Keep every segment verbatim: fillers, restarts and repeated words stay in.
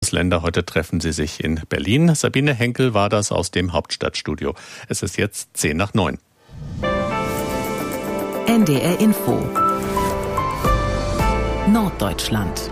Bundesländer. Heute treffen sie sich in Berlin. Sabine Henkel war das aus dem Hauptstadtstudio. Es ist jetzt zehn nach neun. N D R Info Norddeutschland.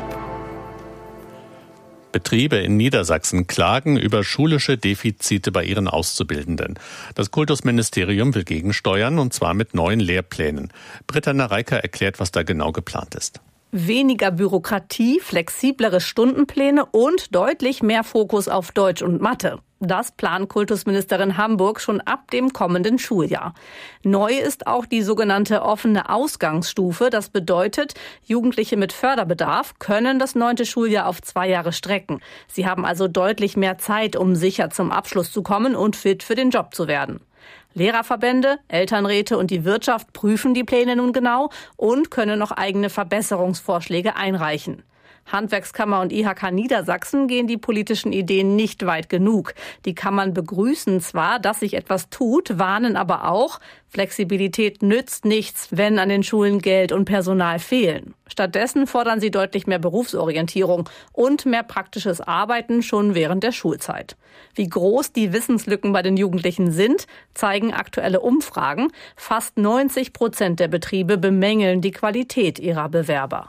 Betriebe in Niedersachsen klagen über schulische Defizite bei ihren Auszubildenden. Das Kultusministerium will gegensteuern, und zwar mit neuen Lehrplänen. Britta Nareika erklärt, was da genau geplant ist. Weniger Bürokratie, flexiblere Stundenpläne und deutlich mehr Fokus auf Deutsch und Mathe. Das plant Kultusministerin Hamburg schon ab dem kommenden Schuljahr. Neu ist auch die sogenannte offene Ausgangsstufe. Das bedeutet, Jugendliche mit Förderbedarf können das neunte Schuljahr auf zwei Jahre strecken. Sie haben also deutlich mehr Zeit, um sicher zum Abschluss zu kommen und fit für den Job zu werden. Lehrerverbände, Elternräte und die Wirtschaft prüfen die Pläne nun genau und können noch eigene Verbesserungsvorschläge einreichen. Handwerkskammer und I H K Niedersachsen gehen die politischen Ideen nicht weit genug. Die Kammern begrüßen zwar, dass sich etwas tut, warnen aber auch, Flexibilität nützt nichts, wenn an den Schulen Geld und Personal fehlen. Stattdessen fordern sie deutlich mehr Berufsorientierung und mehr praktisches Arbeiten schon während der Schulzeit. Wie groß die Wissenslücken bei den Jugendlichen sind, zeigen aktuelle Umfragen. Fast neunzig Prozent der Betriebe bemängeln die Qualität ihrer Bewerber.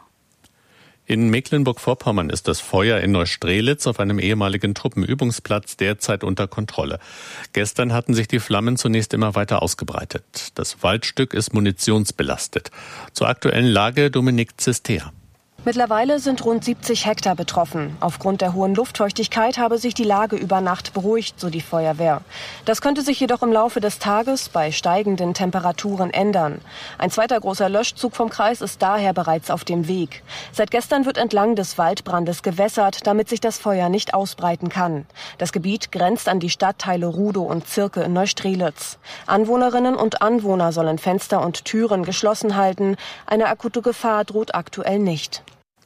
In Mecklenburg-Vorpommern ist das Feuer in Neustrelitz auf einem ehemaligen Truppenübungsplatz derzeit unter Kontrolle. Gestern hatten sich die Flammen zunächst immer weiter ausgebreitet. Das Waldstück ist munitionsbelastet. Zur aktuellen Lage Dominik Zistea. Mittlerweile sind rund siebzig Hektar betroffen. Aufgrund der hohen Luftfeuchtigkeit habe sich die Lage über Nacht beruhigt, so die Feuerwehr. Das könnte sich jedoch im Laufe des Tages bei steigenden Temperaturen ändern. Ein zweiter großer Löschzug vom Kreis ist daher bereits auf dem Weg. Seit gestern wird entlang des Waldbrandes gewässert, damit sich das Feuer nicht ausbreiten kann. Das Gebiet grenzt an die Stadtteile Rudow und Zirke in Neustrelitz. Anwohnerinnen und Anwohner sollen Fenster und Türen geschlossen halten. Eine akute Gefahr droht aktuell nicht.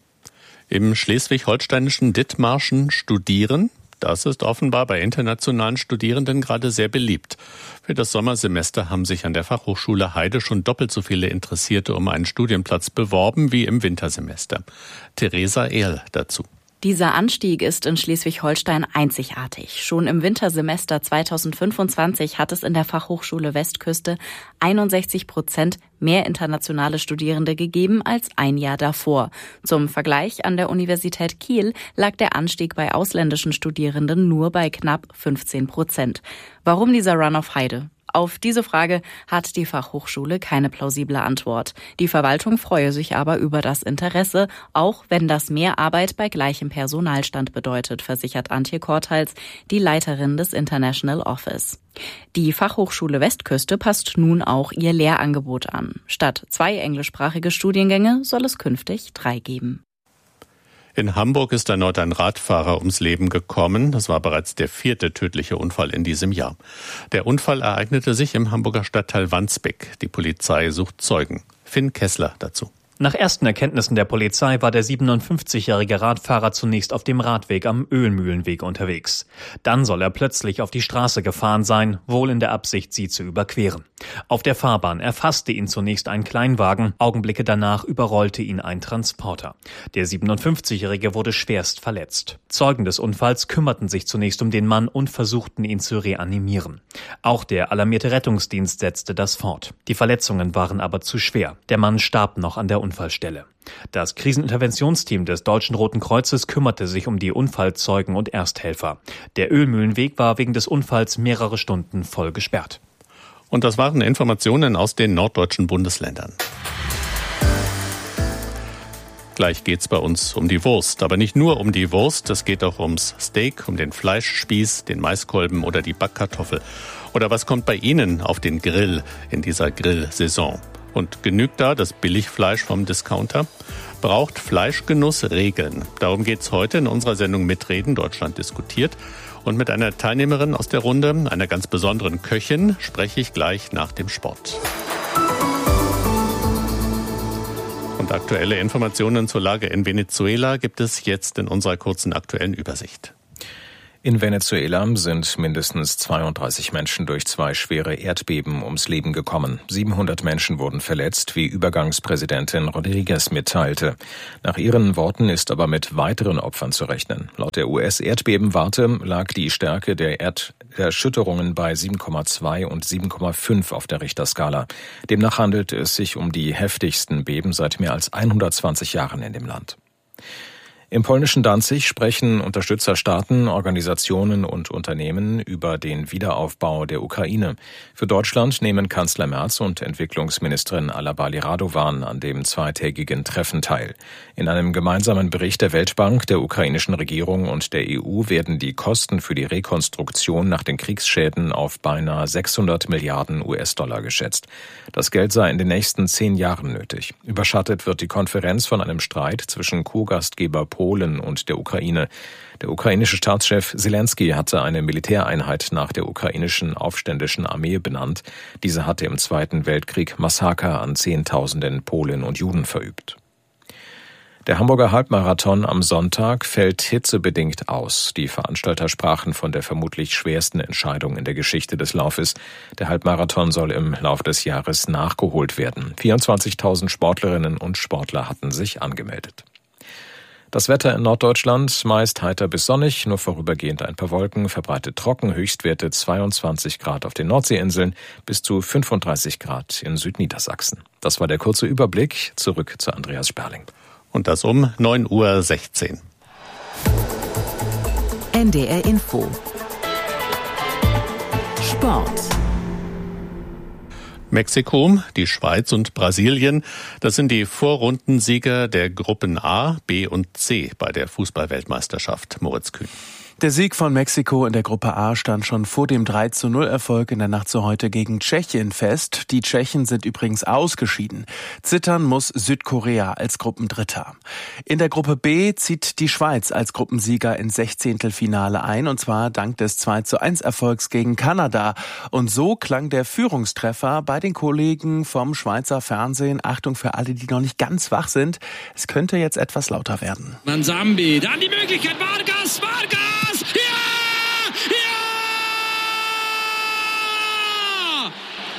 Im schleswig-holsteinischen Dithmarschen studieren, das ist offenbar bei internationalen Studierenden gerade sehr beliebt. Für das Sommersemester haben sich an der Fachhochschule Heide schon doppelt so viele Interessierte um einen Studienplatz beworben wie im Wintersemester. Theresa Ehl dazu. Dieser Anstieg ist in Schleswig-Holstein einzigartig. Schon im Wintersemester zweitausendfünfundzwanzig hat es in der Fachhochschule Westküste einundsechzig Prozent mehr internationale Studierende gegeben als ein Jahr davor. Zum Vergleich, an der Universität Kiel lag der Anstieg bei ausländischen Studierenden nur bei knapp fünfzehn Prozent. Warum dieser Run auf Heide? Auf diese Frage hat die Fachhochschule keine plausible Antwort. Die Verwaltung freue sich aber über das Interesse, auch wenn das mehr Arbeit bei gleichem Personalstand bedeutet, versichert Antje Korthals, die Leiterin des International Office. Die Fachhochschule Westküste passt nun auch ihr Lehrangebot an. Statt zwei englischsprachige Studiengänge soll es künftig drei geben. In Hamburg ist erneut ein Radfahrer ums Leben gekommen. Das war bereits der vierte tödliche Unfall in diesem Jahr. Der Unfall ereignete sich im Hamburger Stadtteil Wandsbek. Die Polizei sucht Zeugen. Finn Kessler dazu. Nach ersten Erkenntnissen der Polizei war der siebenundfünfzigjährige Radfahrer zunächst auf dem Radweg am Ölmühlenweg unterwegs. Dann soll er plötzlich auf die Straße gefahren sein, wohl in der Absicht, sie zu überqueren. Auf der Fahrbahn erfasste ihn zunächst ein Kleinwagen, Augenblicke danach überrollte ihn ein Transporter. Der siebenundfünfzigjährige wurde schwerst verletzt. Zeugen des Unfalls kümmerten sich zunächst um den Mann und versuchten, ihn zu reanimieren. Auch der alarmierte Rettungsdienst setzte das fort. Die Verletzungen waren aber zu schwer. Der Mann starb noch an der Unfallstelle. Das Kriseninterventionsteam des Deutschen Roten Kreuzes kümmerte sich um die Unfallzeugen und Ersthelfer. Der Ölmühlenweg war wegen des Unfalls mehrere Stunden voll gesperrt. Und das waren Informationen aus den norddeutschen Bundesländern. Gleich geht's bei uns um die Wurst, aber nicht nur um die Wurst, es geht auch ums Steak, um den Fleischspieß, den Maiskolben oder die Backkartoffel. Oder was kommt bei Ihnen auf den Grill in dieser Grillsaison? Und genügt da das Billigfleisch vom Discounter? Braucht Fleischgenuss Regeln? Darum geht's heute in unserer Sendung Mitreden, Deutschland diskutiert. Und mit einer Teilnehmerin aus der Runde, einer ganz besonderen Köchin, spreche ich gleich nach dem Sport. Und aktuelle Informationen zur Lage in Venezuela gibt es jetzt in unserer kurzen aktuellen Übersicht. In Venezuela sind mindestens zweiunddreißig Menschen durch zwei schwere Erdbeben ums Leben gekommen. siebenhundert Menschen wurden verletzt, wie Übergangspräsidentin Rodriguez mitteilte. Nach ihren Worten ist aber mit weiteren Opfern zu rechnen. Laut der U S-Erdbebenwarte lag die Stärke der Erderschütterungen bei sieben Komma zwei und sieben Komma fünf auf der Richterskala. Demnach handelte es sich um die heftigsten Beben seit mehr als hundertzwanzig Jahren in dem Land. Im polnischen Danzig sprechen Unterstützerstaaten, Organisationen und Unternehmen über den Wiederaufbau der Ukraine. Für Deutschland nehmen Kanzler Merz und Entwicklungsministerin Alaba-Radovan an dem zweitägigen Treffen teil. In einem gemeinsamen Bericht der Weltbank, der ukrainischen Regierung und der E U werden die Kosten für die Rekonstruktion nach den Kriegsschäden auf beinahe sechshundert Milliarden U S-Dollar geschätzt. Das Geld sei in den nächsten zehn Jahren nötig. Überschattet wird die Konferenz von einem Streit zwischen Co-Gastgeber Polen und der Ukraine. Der ukrainische Staatschef Selensky hatte eine Militäreinheit nach der ukrainischen aufständischen Armee benannt. Diese hatte im Zweiten Weltkrieg Massaker an Zehntausenden Polen und Juden verübt. Der Hamburger Halbmarathon am Sonntag fällt hitzebedingt aus. Die Veranstalter sprachen von der vermutlich schwersten Entscheidung in der Geschichte des Laufes. Der Halbmarathon soll im Laufe des Jahres nachgeholt werden. vierundzwanzigtausend Sportlerinnen und Sportler hatten sich angemeldet. Das Wetter in Norddeutschland meist heiter bis sonnig, nur vorübergehend ein paar Wolken, verbreitet trocken, Höchstwerte zweiundzwanzig Grad auf den Nordseeinseln bis zu fünfunddreißig Grad in Südniedersachsen. Das war der kurze Überblick. Zurück zu Andreas Sperling. Und das um neun Uhr sechzehn. N D R Info. Sport. Mexiko, die Schweiz und Brasilien, das sind die Vorrundensieger der Gruppen A, B und C bei der Fußball-Weltmeisterschaft. Moritz Kühn. Der Sieg von Mexiko in der Gruppe A stand schon vor dem drei zu null Erfolg in der Nacht zu heute gegen Tschechien fest. Die Tschechen sind übrigens ausgeschieden. Zittern muss Südkorea als Gruppendritter. In der Gruppe B zieht die Schweiz als Gruppensieger ins Sechzehntelfinale ein, und zwar dank des zwei zu eins Erfolgs gegen Kanada. Und so klang der Führungstreffer bei den Kollegen vom Schweizer Fernsehen. Achtung für alle, die noch nicht ganz wach sind. Es könnte jetzt etwas lauter werden. Mansambi, dann die Möglichkeit, Vargas, Vargas! Ja! Ja!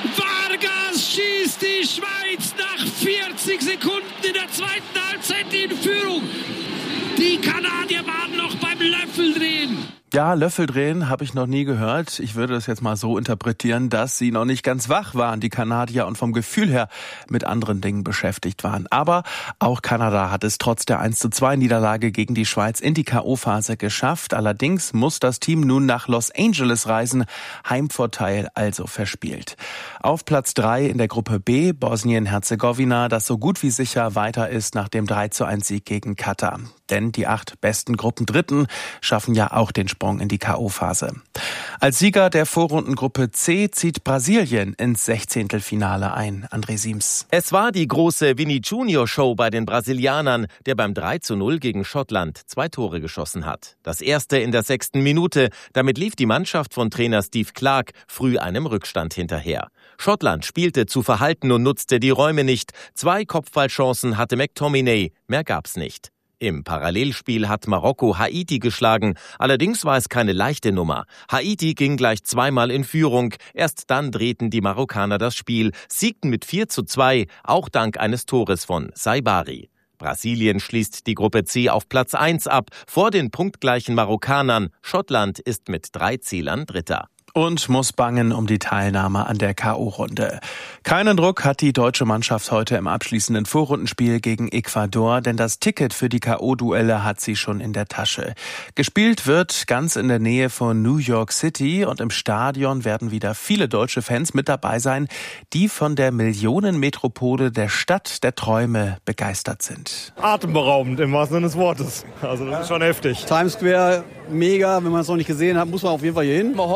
Vargas schießt die Schweiz nach vierzig Sekunden in der zweiten Halbzeit in Führung. Die Kanadier waren noch beim Löffeldrehen. Ja, Löffeldrehen habe ich noch nie gehört. Ich würde das jetzt mal so interpretieren, dass sie noch nicht ganz wach waren, die Kanadier, und vom Gefühl her mit anderen Dingen beschäftigt waren. Aber auch Kanada hat es trotz der eins zu zwei Niederlage gegen die Schweiz in die K O-Phase geschafft. Allerdings muss das Team nun nach Los Angeles reisen. Heimvorteil also verspielt. Auf Platz drei in der Gruppe B Bosnien-Herzegowina, das so gut wie sicher weiter ist nach dem drei zu eins Sieg gegen Katar. Denn die acht besten Gruppendritten schaffen ja auch den Sprung in die K O-Phase. Als Sieger der Vorrundengruppe C zieht Brasilien ins Sechzehntelfinale ein. André Siems. Es war die große Vini Junior Show bei den Brasilianern, der beim drei zu null gegen Schottland zwei Tore geschossen hat. Das erste in der sechsten Minute. Damit lief die Mannschaft von Trainer Steve Clark früh einem Rückstand hinterher. Schottland spielte zu verhalten und nutzte die Räume nicht. Zwei Kopfballchancen hatte McTominay, mehr gab's nicht. Im Parallelspiel hat Marokko Haiti geschlagen. Allerdings war es keine leichte Nummer. Haiti ging gleich zweimal in Führung. Erst dann drehten die Marokkaner das Spiel, siegten mit vier zu zwei, auch dank eines Tores von Saibari. Brasilien schließt die Gruppe C auf Platz eins ab, vor den punktgleichen Marokkanern. Schottland ist mit drei Zählern Dritter. Und muss bangen um die Teilnahme an der K O-Runde. Keinen Druck hat die deutsche Mannschaft heute im abschließenden Vorrundenspiel gegen Ecuador, denn das Ticket für die K O-Duelle hat sie schon in der Tasche. Gespielt wird ganz in der Nähe von New York City, und im Stadion werden wieder viele deutsche Fans mit dabei sein, die von der Millionenmetropole der Stadt der Träume begeistert sind. Atemberaubend im wahrsten Sinne des Wortes. Also das ist schon heftig. Times Square, mega. Wenn man es noch nicht gesehen hat, muss man auf jeden Fall hier hin. Wir hoffen, dass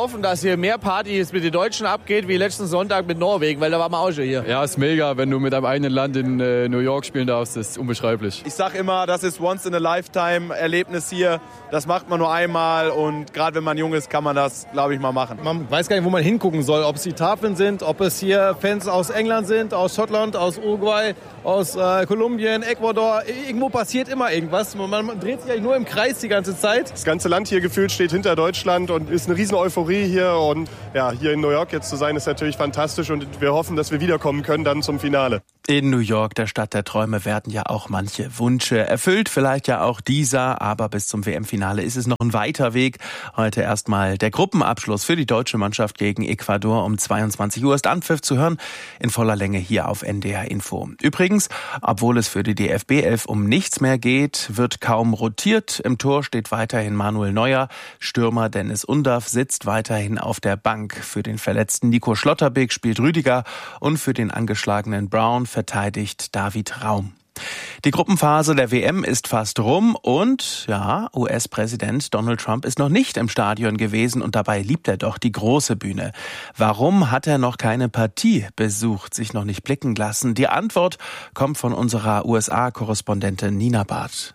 hier mehr Partys mit den Deutschen abgeht, wie letzten Sonntag mit Norwegen, weil da waren wir auch schon hier. Ja, ist mega, wenn du mit deinem eigenen Land in äh, New York spielen darfst, das ist unbeschreiblich. Ich sag immer, das ist Once-in-a-Lifetime-Erlebnis hier. Das macht man nur einmal und gerade wenn man jung ist, kann man das, glaube ich, mal machen. Man weiß gar nicht, wo man hingucken soll, ob es die Tafeln sind, ob es hier Fans aus England sind, aus Schottland, aus Uruguay, aus äh, Kolumbien, Ecuador. Irgendwo passiert immer irgendwas. Man, man dreht sich eigentlich nur im Kreis die ganze Zeit. Das ganze Land hier gefühlt steht hinter Deutschland und ist eine riesen Euphorie hier. Und ja, hier in New York jetzt zu sein, ist natürlich fantastisch und wir hoffen, dass wir wiederkommen können dann zum Finale. In New York, der Stadt der Träume, werden ja auch manche Wünsche erfüllt. Vielleicht ja auch dieser, aber bis zum W M-Finale ist es noch ein weiter Weg. Heute erstmal der Gruppenabschluss für die deutsche Mannschaft gegen Ecuador. Um zweiundzwanzig Uhr ist Anpfiff zu hören, in voller Länge hier auf N D R Info. Übrigens, obwohl es für die D F B elf um nichts mehr geht, wird kaum rotiert. Im Tor steht weiterhin Manuel Neuer. Stürmer Dennis Undaff sitzt weiterhin auf der Bank. Für den verletzten Nico Schlotterbeck spielt Rüdiger und für den angeschlagenen Brown verteidigt David Raum. Die Gruppenphase der W M ist fast rum und ja, U S-Präsident Donald Trump ist noch nicht im Stadion gewesen und dabei liebt er doch die große Bühne. Warum hat er noch keine Partie besucht, sich noch nicht blicken lassen? Die Antwort kommt von unserer U S A-Korrespondentin Nina Barth.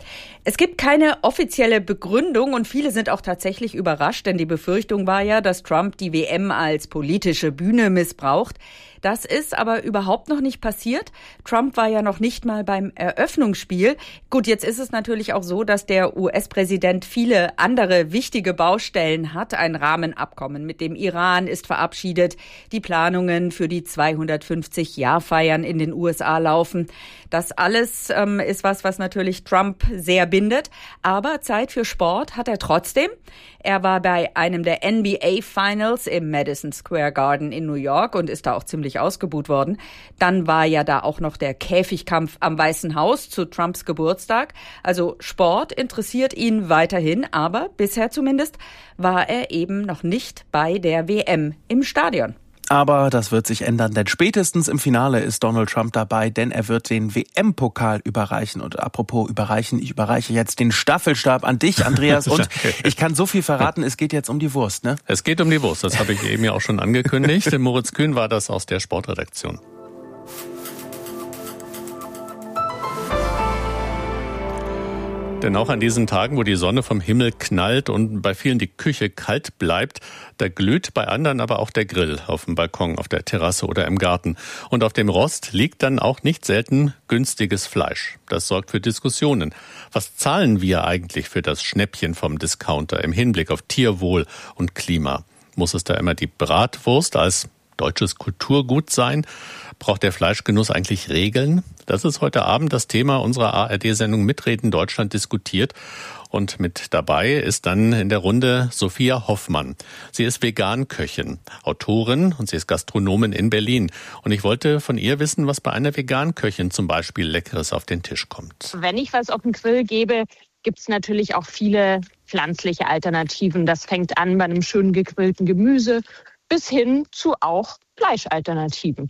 Es gibt keine offizielle Begründung und viele sind auch tatsächlich überrascht, denn die Befürchtung war ja, dass Trump die W M als politische Bühne missbraucht. Das ist aber überhaupt noch nicht passiert. Trump war ja noch nicht mal beim Eröffnungsspiel. Gut, jetzt ist es natürlich auch so, dass der U S-Präsident viele andere wichtige Baustellen hat. Ein Rahmenabkommen mit dem Iran ist verabschiedet. Die Planungen für die zweihundertfünfzig-Jahr-Feiern in den U S A laufen. Das alles ähm, ist was, was natürlich Trump sehr bindet. Aber Zeit für Sport hat er trotzdem. Er war bei einem der N B A Finals im Madison Square Garden in New York und ist da auch ziemlich ausgebuht worden. Dann war ja da auch noch der Käfigkampf am Weißen Haus zu Trumps Geburtstag. Also Sport interessiert ihn weiterhin, aber bisher zumindest war er eben noch nicht bei der W M im Stadion. Aber das wird sich ändern, denn spätestens im Finale ist Donald Trump dabei, denn er wird den W M-Pokal überreichen. Und apropos überreichen, ich überreiche jetzt den Staffelstab an dich, Andreas. Und ich kann so viel verraten, es geht jetzt um die Wurst, ne? Es geht um die Wurst, das habe ich eben ja auch schon angekündigt. Moritz Kühn war das aus der Sportredaktion. Denn auch an diesen Tagen, wo die Sonne vom Himmel knallt und bei vielen die Küche kalt bleibt, da glüht bei anderen aber auch der Grill auf dem Balkon, auf der Terrasse oder im Garten. Und auf dem Rost liegt dann auch nicht selten günstiges Fleisch. Das sorgt für Diskussionen. Was zahlen wir eigentlich für das Schnäppchen vom Discounter im Hinblick auf Tierwohl und Klima? Muss es da immer die Bratwurst als deutsches Kulturgut sein? Braucht der Fleischgenuss eigentlich Regeln? Das ist heute Abend das Thema unserer A R D-Sendung Mitreden Deutschland diskutiert. Und mit dabei ist dann in der Runde Sophia Hoffmann. Sie ist Veganköchin, Autorin und sie ist Gastronomin in Berlin. Und ich wollte von ihr wissen, was bei einer Veganköchin zum Beispiel Leckeres auf den Tisch kommt. Wenn ich was auf den Grill gebe, gibt es natürlich auch viele pflanzliche Alternativen. Das fängt an bei einem schönen gegrillten Gemüse bis hin zu auch Fleischalternativen.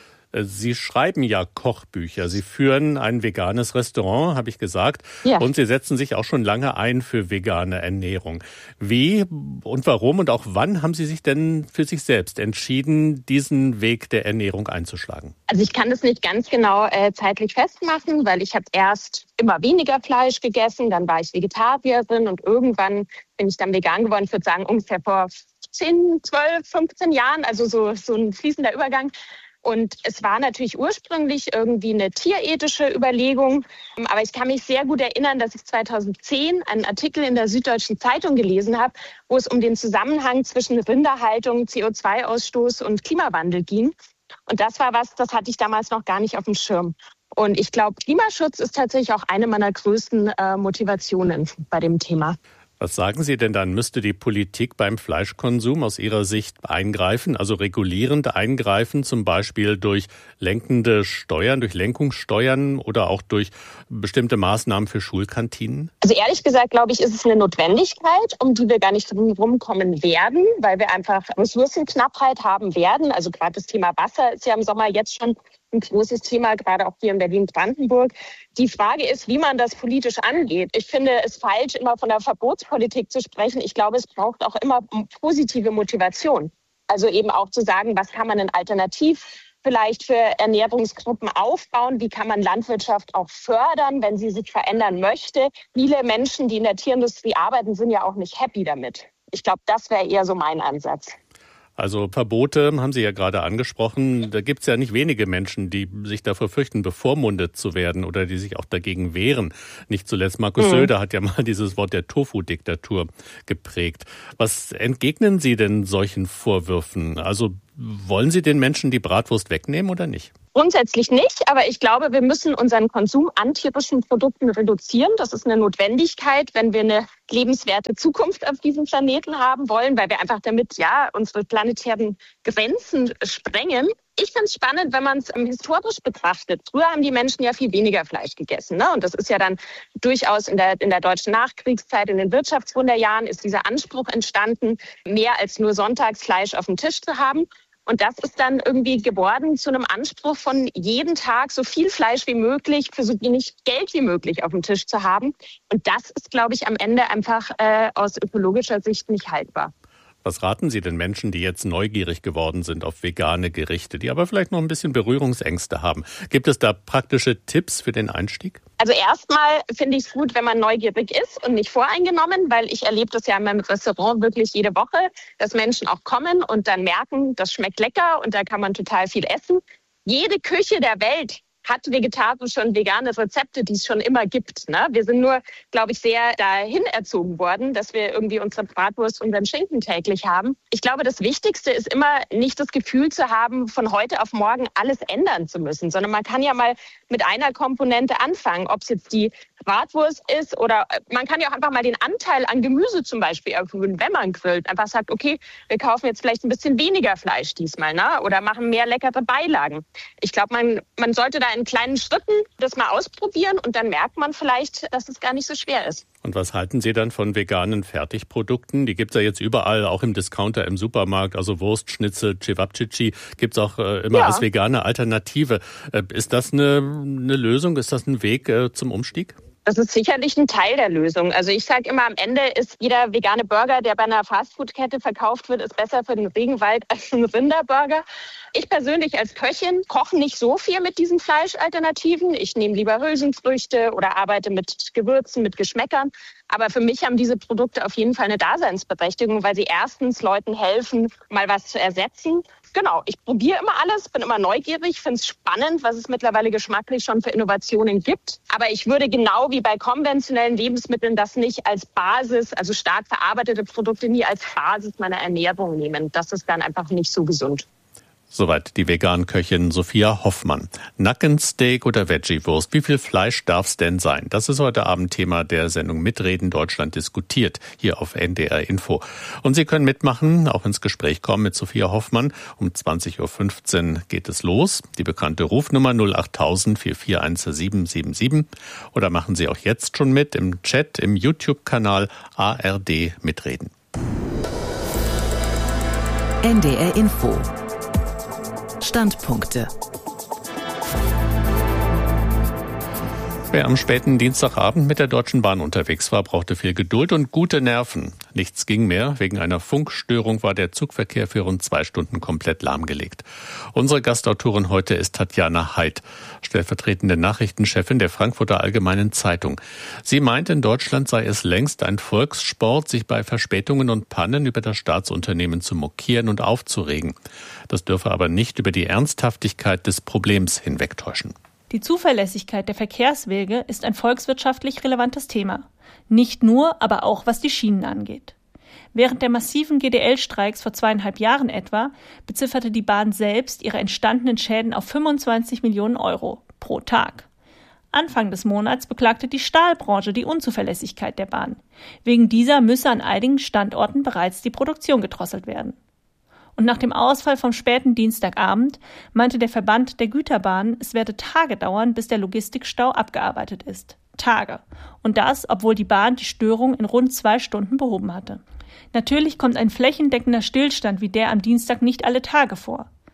Sie schreiben ja Kochbücher. Sie führen ein veganes Restaurant, habe ich gesagt. Ja. Und Sie setzen sich auch schon lange ein für vegane Ernährung. Wie und warum und auch wann haben Sie sich denn für sich selbst entschieden, diesen Weg der Ernährung einzuschlagen? Also ich kann das nicht ganz genau äh, zeitlich festmachen, weil ich habe erst immer weniger Fleisch gegessen, dann war ich Vegetarierin und irgendwann bin ich dann vegan geworden. Ich würde sagen ungefähr vor zehn, zwölf, fünfzehn Jahren, also so, so ein fließender Übergang. Und es war natürlich ursprünglich irgendwie eine tierethische Überlegung. Aber ich kann mich sehr gut erinnern, dass ich zweitausendzehn einen Artikel in der Süddeutschen Zeitung gelesen habe, wo es um den Zusammenhang zwischen Rinderhaltung, C O zwei Ausstoß und Klimawandel ging. Und das war was, das hatte ich damals noch gar nicht auf dem Schirm. Und ich glaube, Klimaschutz ist tatsächlich auch eine meiner größten äh, Motivationen bei dem Thema. Was sagen Sie denn dann? Müsste die Politik beim Fleischkonsum aus Ihrer Sicht eingreifen, also regulierend eingreifen, zum Beispiel durch lenkende Steuern, durch Lenkungssteuern oder auch durch bestimmte Maßnahmen für Schulkantinen? Also ehrlich gesagt, glaube ich, ist es eine Notwendigkeit, um die wir gar nicht drum rumkommen werden, weil wir einfach Ressourcenknappheit haben werden. Also gerade das Thema Wasser ist ja im Sommer jetzt schon ein großes Thema, gerade auch hier in Berlin-Brandenburg. Die Frage ist, wie man das politisch angeht. Ich finde es falsch, immer von der Verbotspolitik zu sprechen. Ich glaube, es braucht auch immer positive Motivation. Also eben auch zu sagen, was kann man denn alternativ vielleicht für Ernährungsgruppen aufbauen? Wie kann man Landwirtschaft auch fördern, wenn sie sich verändern möchte? Viele Menschen, die in der Tierindustrie arbeiten, sind ja auch nicht happy damit. Ich glaube, das wäre eher so mein Ansatz. Also Verbote haben Sie ja gerade angesprochen. Da gibt es ja nicht wenige Menschen, die sich davor fürchten, bevormundet zu werden oder die sich auch dagegen wehren. Nicht zuletzt Markus mhm. Söder hat ja mal dieses Wort der Tofu-Diktatur geprägt. Was entgegnen Sie denn solchen Vorwürfen? Also wollen Sie den Menschen die Bratwurst wegnehmen oder nicht? Grundsätzlich nicht, aber ich glaube, wir müssen unseren Konsum an tierischen Produkten reduzieren. Das ist eine Notwendigkeit, wenn wir eine lebenswerte Zukunft auf diesem Planeten haben wollen, weil wir einfach damit ja unsere planetären Grenzen sprengen. Ich finde es spannend, wenn man es historisch betrachtet. Früher haben die Menschen ja viel weniger Fleisch gegessen, ne? Und das ist ja dann durchaus in der, in der deutschen Nachkriegszeit, in den Wirtschaftswunderjahren, ist dieser Anspruch entstanden, mehr als nur Sonntagsfleisch auf dem Tisch zu haben. Und das ist dann irgendwie geworden zu einem Anspruch von jeden Tag so viel Fleisch wie möglich für so wenig Geld wie möglich auf dem Tisch zu haben. Und das ist, glaube ich, am Ende einfach äh, aus ökologischer Sicht nicht haltbar. Was raten Sie den Menschen, die jetzt neugierig geworden sind auf vegane Gerichte, die aber vielleicht noch ein bisschen Berührungsängste haben? Gibt es da praktische Tipps für den Einstieg? Also erstmal finde ich es gut, wenn man neugierig ist und nicht voreingenommen, weil ich erlebe das ja in meinem Restaurant wirklich jede Woche, dass Menschen auch kommen und dann merken, das schmeckt lecker und da kann man total viel essen. Jede Küche der Welt hat vegetarische und vegane Rezepte, die es schon immer gibt. Ne? Wir sind nur, glaube ich, sehr dahin erzogen worden, dass wir irgendwie unsere Bratwurst, unseren Schinken täglich haben. Ich glaube, das Wichtigste ist immer, nicht das Gefühl zu haben, von heute auf morgen alles ändern zu müssen, sondern man kann ja mal mit einer Komponente anfangen, ob es jetzt die Bratwurst ist oder man kann ja auch einfach mal den Anteil an Gemüse zum Beispiel erhöhen, wenn man grillt. Einfach sagt, okay, wir kaufen jetzt vielleicht ein bisschen weniger Fleisch diesmal, ne? Oder machen mehr leckere Beilagen. Ich glaube, man, man sollte da in kleinen Schritten das mal ausprobieren und dann merkt man vielleicht, dass es gar nicht so schwer ist. Und was halten Sie dann von veganen Fertigprodukten? Die gibt's ja jetzt überall, auch im Discounter, im Supermarkt. Also Wurst, Schnitzel, Cevapcici gibt's auch äh, immer ja. als vegane Alternative. Äh, ist das eine, eine Lösung? Ist das ein Weg äh, zum Umstieg? Das ist sicherlich ein Teil der Lösung. Also ich sage immer, am Ende ist jeder vegane Burger, der bei einer Fastfood-Kette verkauft wird, ist besser für den Regenwald als ein Rinderburger. Ich persönlich als Köchin koche nicht so viel mit diesen Fleischalternativen. Ich nehme lieber Hülsenfrüchte oder arbeite mit Gewürzen, mit Geschmäckern. Aber für mich haben diese Produkte auf jeden Fall eine Daseinsberechtigung, weil sie erstens Leuten helfen, mal was zu ersetzen. Genau, ich probiere immer alles, bin immer neugierig, finde es spannend, was es mittlerweile geschmacklich schon für Innovationen gibt. Aber ich würde genau wie bei konventionellen Lebensmitteln das nicht als Basis, also stark verarbeitete Produkte nie als Basis meiner Ernährung nehmen. Das ist dann einfach nicht so gesund. Soweit die Vegan-Köchin Sophia Hoffmann. Nackensteak oder Veggie-Wurst, wie viel Fleisch darf's denn sein? Das ist heute Abend Thema der Sendung Mitreden Deutschland diskutiert, hier auf N D R Info. Und Sie können mitmachen, auch ins Gespräch kommen mit Sophia Hoffmann. Um zwanzig Uhr fünfzehn geht es los. Die bekannte Rufnummer null acht tausend vier vier eins sieben sieben sieben. Oder machen Sie auch jetzt schon mit im Chat im YouTube-Kanal A R D Mitreden. N D R Info. Standpunkte. Wer am späten Dienstagabend mit der Deutschen Bahn unterwegs war, brauchte viel Geduld und gute Nerven. Nichts ging mehr. Wegen einer Funkstörung war der Zugverkehr für rund zwei Stunden komplett lahmgelegt. Unsere Gastautorin heute ist Tatjana Heid, stellvertretende Nachrichtenchefin der Frankfurter Allgemeinen Zeitung. Sie meint, in Deutschland sei es längst ein Volkssport, sich bei Verspätungen und Pannen über das Staatsunternehmen zu mokieren und aufzuregen. Das dürfe aber nicht über die Ernsthaftigkeit des Problems hinwegtäuschen. Die Zuverlässigkeit der Verkehrswege ist ein volkswirtschaftlich relevantes Thema. Nicht nur, aber auch was die Schienen angeht. Während der massiven G D L-Streiks vor zweieinhalb Jahren etwa bezifferte die Bahn selbst ihre entstandenen Schäden auf fünfundzwanzig Millionen Euro pro Tag. Anfang des Monats beklagte die Stahlbranche die Unzuverlässigkeit der Bahn. Wegen dieser müsse an einigen Standorten bereits die Produktion gedrosselt werden. Und nach dem Ausfall vom späten Dienstagabend meinte der Verband der Güterbahnen, es werde Tage dauern, bis der Logistikstau abgearbeitet ist. Tage. Und das, obwohl die Bahn die Störung in rund zwei Stunden behoben hatte. Natürlich kommt ein flächendeckender Stillstand wie der am Dienstag nicht alle Tage vor.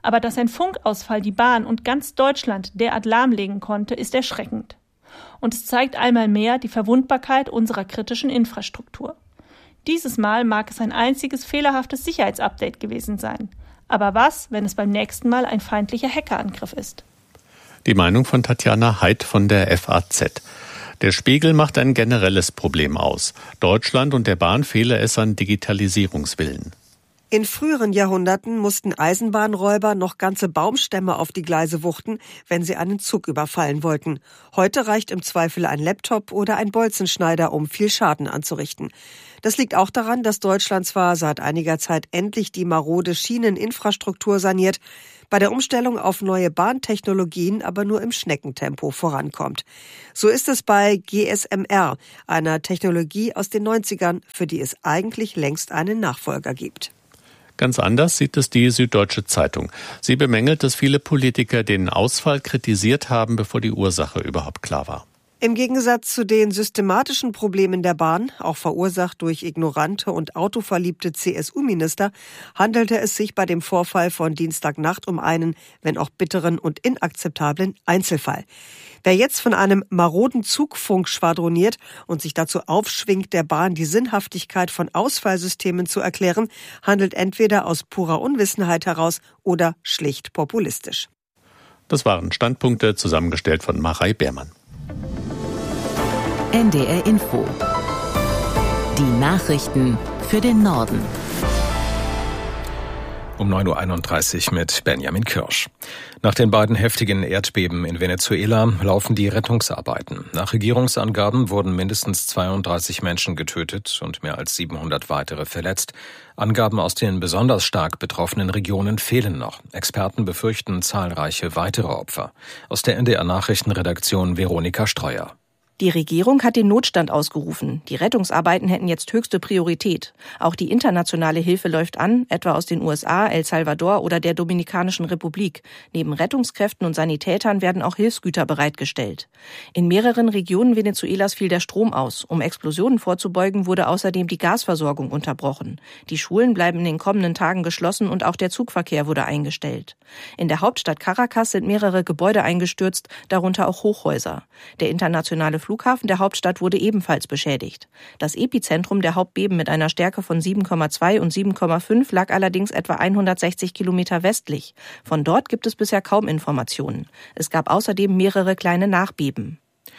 Aber dass ein Funkausfall die Bahn und ganz Deutschland derart lahmlegen konnte, ist erschreckend. Und es zeigt einmal mehr die Verwundbarkeit unserer kritischen Infrastruktur. Dieses Mal mag es ein einziges fehlerhaftes Sicherheitsupdate gewesen sein. Aber was, wenn es beim nächsten Mal ein feindlicher Hackerangriff ist? Die Meinung von Tatjana Heid von der F A Z. Der Spiegel macht ein generelles Problem aus. Deutschland und der Bahn fehle es an Digitalisierungswillen. In früheren Jahrhunderten mussten Eisenbahnräuber noch ganze Baumstämme auf die Gleise wuchten, wenn sie einen Zug überfallen wollten. Heute reicht im Zweifel ein Laptop oder ein Bolzenschneider, um viel Schaden anzurichten. Das liegt auch daran, dass Deutschland zwar seit einiger Zeit endlich die marode Schieneninfrastruktur saniert, bei der Umstellung auf neue Bahntechnologien aber nur im Schneckentempo vorankommt. So ist es bei G S M R, einer Technologie aus den neunzigern, für die es eigentlich längst einen Nachfolger gibt. Ganz anders sieht es die Süddeutsche Zeitung. Sie bemängelt, dass viele Politiker den Ausfall kritisiert haben, bevor die Ursache überhaupt klar war. Im Gegensatz zu den systematischen Problemen der Bahn, auch verursacht durch ignorante und autoverliebte C S U-Minister, handelte es sich bei dem Vorfall von Dienstagnacht um einen, wenn auch bitteren und inakzeptablen Einzelfall. Wer jetzt von einem maroden Zugfunk schwadroniert und sich dazu aufschwingt, der Bahn die Sinnhaftigkeit von Ausfallsystemen zu erklären, handelt entweder aus purer Unwissenheit heraus oder schlicht populistisch. Das waren Standpunkte, zusammengestellt von Marei Beermann. N D R Info. Die Nachrichten für den Norden. Um neun Uhr einunddreißig mit Benjamin Kirsch. Nach den beiden heftigen Erdbeben in Venezuela laufen die Rettungsarbeiten. Nach Regierungsangaben wurden mindestens zweiunddreißig Menschen getötet und mehr als siebenhundert weitere verletzt. Angaben aus den besonders stark betroffenen Regionen fehlen noch. Experten befürchten zahlreiche weitere Opfer. Aus der N D R-Nachrichtenredaktion Veronika Streuer. Die Regierung hat den Notstand ausgerufen. Die Rettungsarbeiten hätten jetzt höchste Priorität. Auch die internationale Hilfe läuft an, etwa aus den U S A, El Salvador oder der Dominikanischen Republik. Neben Rettungskräften und Sanitätern werden auch Hilfsgüter bereitgestellt. In mehreren Regionen Venezuelas fiel der Strom aus. Um Explosionen vorzubeugen, wurde außerdem die Gasversorgung unterbrochen. Die Schulen bleiben in den kommenden Tagen geschlossen und auch der Zugverkehr wurde eingestellt. In der Hauptstadt Caracas sind mehrere Gebäude eingestürzt, darunter auch Hochhäuser. Der internationale Flughafen der Hauptstadt wurde ebenfalls beschädigt. Das Epizentrum der Hauptbeben mit einer Stärke von sieben Komma zwei und sieben Komma fünf lag allerdings etwa hundertsechzig Kilometer westlich. Von dort gibt es bisher kaum Informationen. Es gab außerdem mehrere kleine Nachbeben.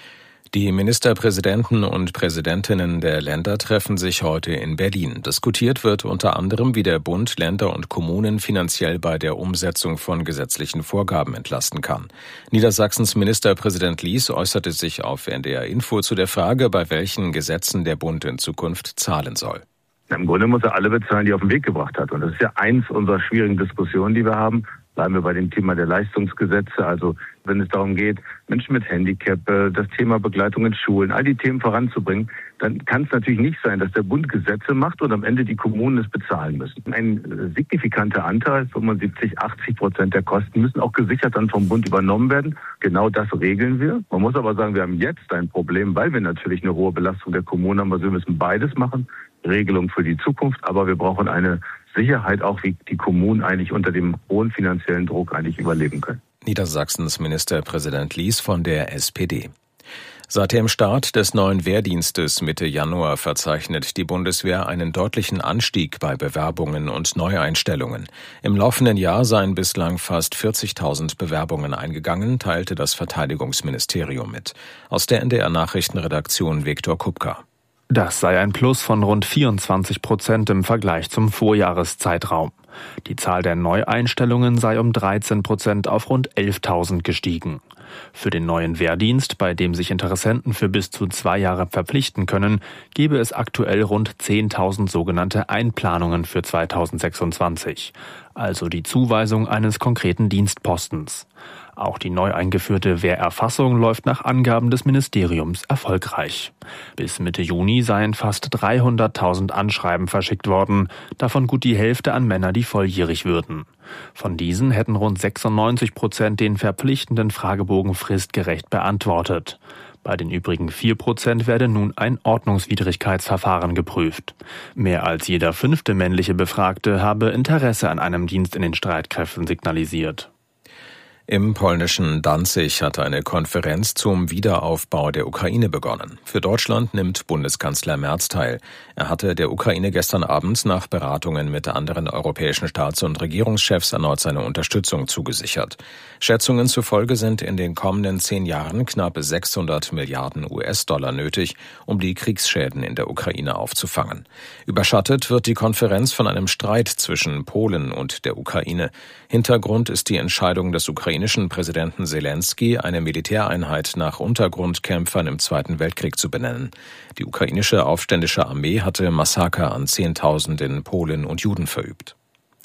Die Ministerpräsidenten und Präsidentinnen der Länder treffen sich heute in Berlin. Diskutiert wird unter anderem, wie der Bund Länder und Kommunen finanziell bei der Umsetzung von gesetzlichen Vorgaben entlasten kann. Niedersachsens Ministerpräsident Lies äußerte sich auf N D R Info zu der Frage, bei welchen Gesetzen der Bund in Zukunft zahlen soll. Im Grunde muss er alle bezahlen, die er auf den Weg gebracht hat. Und das ist ja eins unserer schwierigen Diskussionen, die wir haben. Bleiben wir bei dem Thema der Leistungsgesetze, also wenn es darum geht, Menschen mit Handicap, das Thema Begleitung in Schulen, all die Themen voranzubringen, dann kann es natürlich nicht sein, dass der Bund Gesetze macht und am Ende die Kommunen es bezahlen müssen. Ein signifikanter Anteil, fünfundsiebzig, achtzig Prozent der Kosten, müssen auch gesichert dann vom Bund übernommen werden. Genau das regeln wir. Man muss aber sagen, wir haben jetzt ein Problem, weil wir natürlich eine hohe Belastung der Kommunen haben. Also wir müssen beides machen. Regelung für die Zukunft, aber wir brauchen eine Sicherheit auch, wie die Kommunen eigentlich unter dem hohen finanziellen Druck eigentlich überleben können. Niedersachsens Ministerpräsident Lies von der S P D. Seit dem Start des neuen Wehrdienstes Mitte Januar verzeichnet die Bundeswehr einen deutlichen Anstieg bei Bewerbungen und Neueinstellungen. Im laufenden Jahr seien bislang fast vierzigtausend Bewerbungen eingegangen, teilte das Verteidigungsministerium mit. Aus der N D R-Nachrichtenredaktion Viktor Kupka. Das sei ein Plus von rund vierundzwanzig Prozent im Vergleich zum Vorjahreszeitraum. Die Zahl der Neueinstellungen sei um dreizehn Prozent auf rund elftausend gestiegen. Für den neuen Wehrdienst, bei dem sich Interessenten für bis zu zwei Jahre verpflichten können, gebe es aktuell rund zehntausend sogenannte Einplanungen für zweitausendsechsundzwanzig, also die Zuweisung eines konkreten Dienstpostens. Auch die neu eingeführte Wehrerfassung läuft nach Angaben des Ministeriums erfolgreich. Bis Mitte Juni seien fast dreihunderttausend Anschreiben verschickt worden, davon gut die Hälfte an Männer, die volljährig würden. Von diesen hätten rund sechsundneunzig Prozent den verpflichtenden Fragebogen fristgerecht beantwortet. Bei den übrigen vier Prozent werde nun ein Ordnungswidrigkeitsverfahren geprüft. Mehr als jeder fünfte männliche Befragte habe Interesse an einem Dienst in den Streitkräften signalisiert. Im polnischen Danzig hat eine Konferenz zum Wiederaufbau der Ukraine begonnen. Für Deutschland nimmt Bundeskanzler Merz teil. Er hatte der Ukraine gestern Abend nach Beratungen mit anderen europäischen Staats- und Regierungschefs erneut seine Unterstützung zugesichert. Schätzungen zufolge sind in den kommenden zehn Jahren knapp sechshundert Milliarden U S-Dollar nötig, um die Kriegsschäden in der Ukraine aufzufangen. Überschattet wird die Konferenz von einem Streit zwischen Polen und der Ukraine. Hintergrund ist die Entscheidung des ukrainischen Präsidenten Selenskyj, eine Militäreinheit nach Untergrundkämpfern im Zweiten Weltkrieg zu benennen. Die ukrainische aufständische Armee hatte Massaker an Zehntausenden Polen und Juden verübt.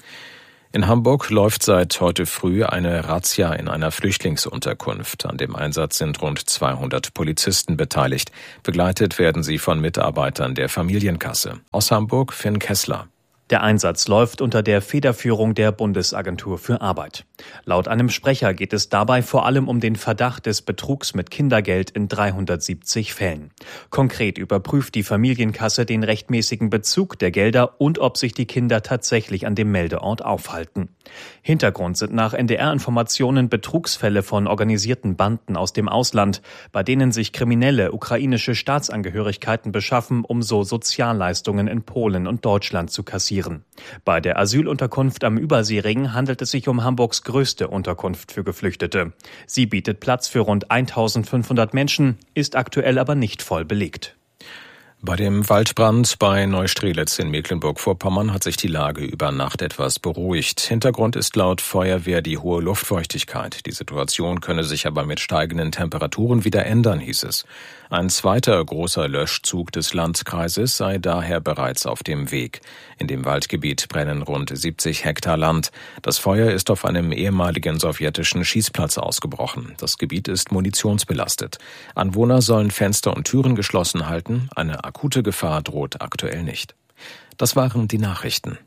In Hamburg läuft seit heute früh eine Razzia in einer Flüchtlingsunterkunft. An dem Einsatz sind rund zweihundert Polizisten beteiligt. Begleitet werden sie von Mitarbeitern der Familienkasse. Aus Hamburg Finn Kessler. Der Einsatz läuft unter der Federführung der Bundesagentur für Arbeit. Laut einem Sprecher geht es dabei vor allem um den Verdacht des Betrugs mit Kindergeld in dreihundertsiebzig Fällen. Konkret überprüft die Familienkasse den rechtmäßigen Bezug der Gelder und ob sich die Kinder tatsächlich an dem Meldeort aufhalten. Hintergrund sind nach N D R-Informationen Betrugsfälle von organisierten Banden aus dem Ausland, bei denen sich Kriminelle ukrainische Staatsangehörigkeiten beschaffen, um so Sozialleistungen in Polen und Deutschland zu kassieren. Bei der Asylunterkunft am Überseering handelt es sich um Hamburgs größte Unterkunft für Geflüchtete. Sie bietet Platz für rund eintausendfünfhundert Menschen, ist aktuell aber nicht voll belegt. Bei dem Waldbrand bei Neustrelitz in Mecklenburg-Vorpommern hat sich die Lage über Nacht etwas beruhigt. Hintergrund ist laut Feuerwehr die hohe Luftfeuchtigkeit. Die Situation könne sich aber mit steigenden Temperaturen wieder ändern, hieß es. Ein zweiter großer Löschzug des Landkreises sei daher bereits auf dem Weg. In dem Waldgebiet brennen rund siebzig Hektar Land. Das Feuer ist auf einem ehemaligen sowjetischen Schießplatz ausgebrochen. Das Gebiet ist munitionsbelastet. Anwohner sollen Fenster und Türen geschlossen halten. Eine akute Gefahr droht aktuell nicht. Das waren die Nachrichten.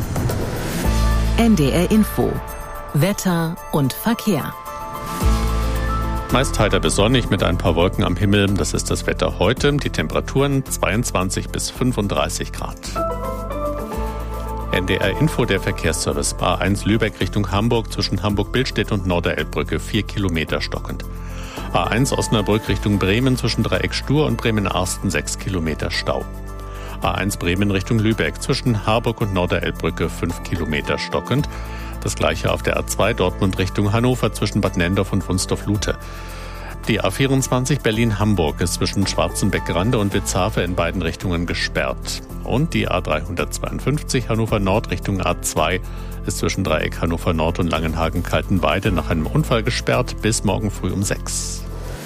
N D R Info. Wetter und Verkehr. Meist heiter bis sonnig mit ein paar Wolken am Himmel. Das ist das Wetter heute. Die Temperaturen zweiundzwanzig bis fünfunddreißig Grad. N D R Info, der Verkehrsservice. A eins Lübeck Richtung Hamburg zwischen Hamburg-Billstedt und Norderelbbrücke vier Kilometer stockend. A eins Osnabrück Richtung Bremen zwischen Dreieck Stur und Bremen-Arsten sechs Kilometer Stau. A eins Bremen Richtung Lübeck zwischen Harburg und Norderelbbrücke fünf Kilometer stockend. Das gleiche auf der A zwei Dortmund Richtung Hannover zwischen Bad Nendorf und Wunstorf-Luthe. Die A vierundzwanzig Berlin-Hamburg ist zwischen Schwarzenbeck-Grande und Witzhafe in beiden Richtungen gesperrt. Und die A dreihundertzweiundfünfzig Hannover Nord Richtung A zwei ist zwischen Dreieck Hannover Nord und Langenhagen-Kaltenweide nach einem Unfall gesperrt bis morgen früh um sechs.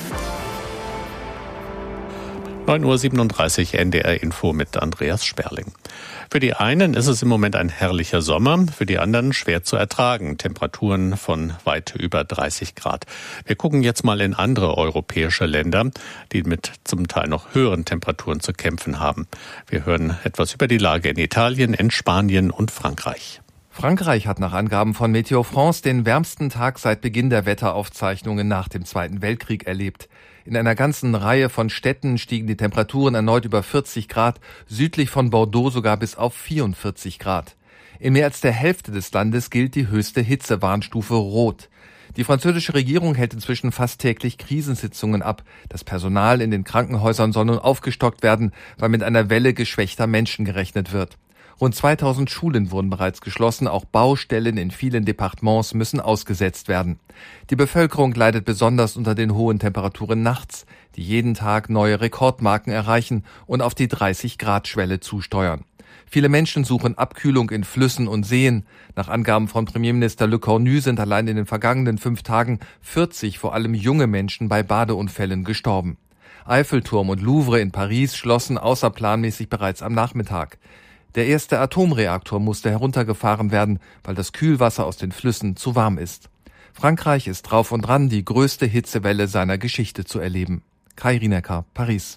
neun Uhr siebenunddreißig N D R Info mit Andreas Sperling. Für die einen ist es im Moment ein herrlicher Sommer, für die anderen schwer zu ertragen. Temperaturen von weit über dreißig Grad. Wir gucken jetzt mal in andere europäische Länder, die mit zum Teil noch höheren Temperaturen zu kämpfen haben. Wir hören etwas über die Lage in Italien, in Spanien und Frankreich. Frankreich hat nach Angaben von Météo France den wärmsten Tag seit Beginn der Wetteraufzeichnungen nach dem Zweiten Weltkrieg erlebt. In einer ganzen Reihe von Städten stiegen die Temperaturen erneut über vierzig Grad, südlich von Bordeaux sogar bis auf vierundvierzig Grad. In mehr als der Hälfte des Landes gilt die höchste Hitzewarnstufe Rot. Die französische Regierung hält inzwischen fast täglich Krisensitzungen ab. Das Personal in den Krankenhäusern soll nun aufgestockt werden, weil mit einer Welle geschwächter Menschen gerechnet wird. Rund zweitausend Schulen wurden bereits geschlossen, auch Baustellen in vielen Departements müssen ausgesetzt werden. Die Bevölkerung leidet besonders unter den hohen Temperaturen nachts, die jeden Tag neue Rekordmarken erreichen und auf die dreißig Grad Schwelle zusteuern. Viele Menschen suchen Abkühlung in Flüssen und Seen. Nach Angaben von Premierminister Le Cornu sind allein in den vergangenen fünf Tagen vierzig vor allem junge Menschen bei Badeunfällen gestorben. Eiffelturm und Louvre in Paris schlossen außerplanmäßig bereits am Nachmittag. Der erste Atomreaktor musste heruntergefahren werden, weil das Kühlwasser aus den Flüssen zu warm ist. Frankreich ist drauf und dran, die größte Hitzewelle seiner Geschichte zu erleben. Kai Rienecker, Paris.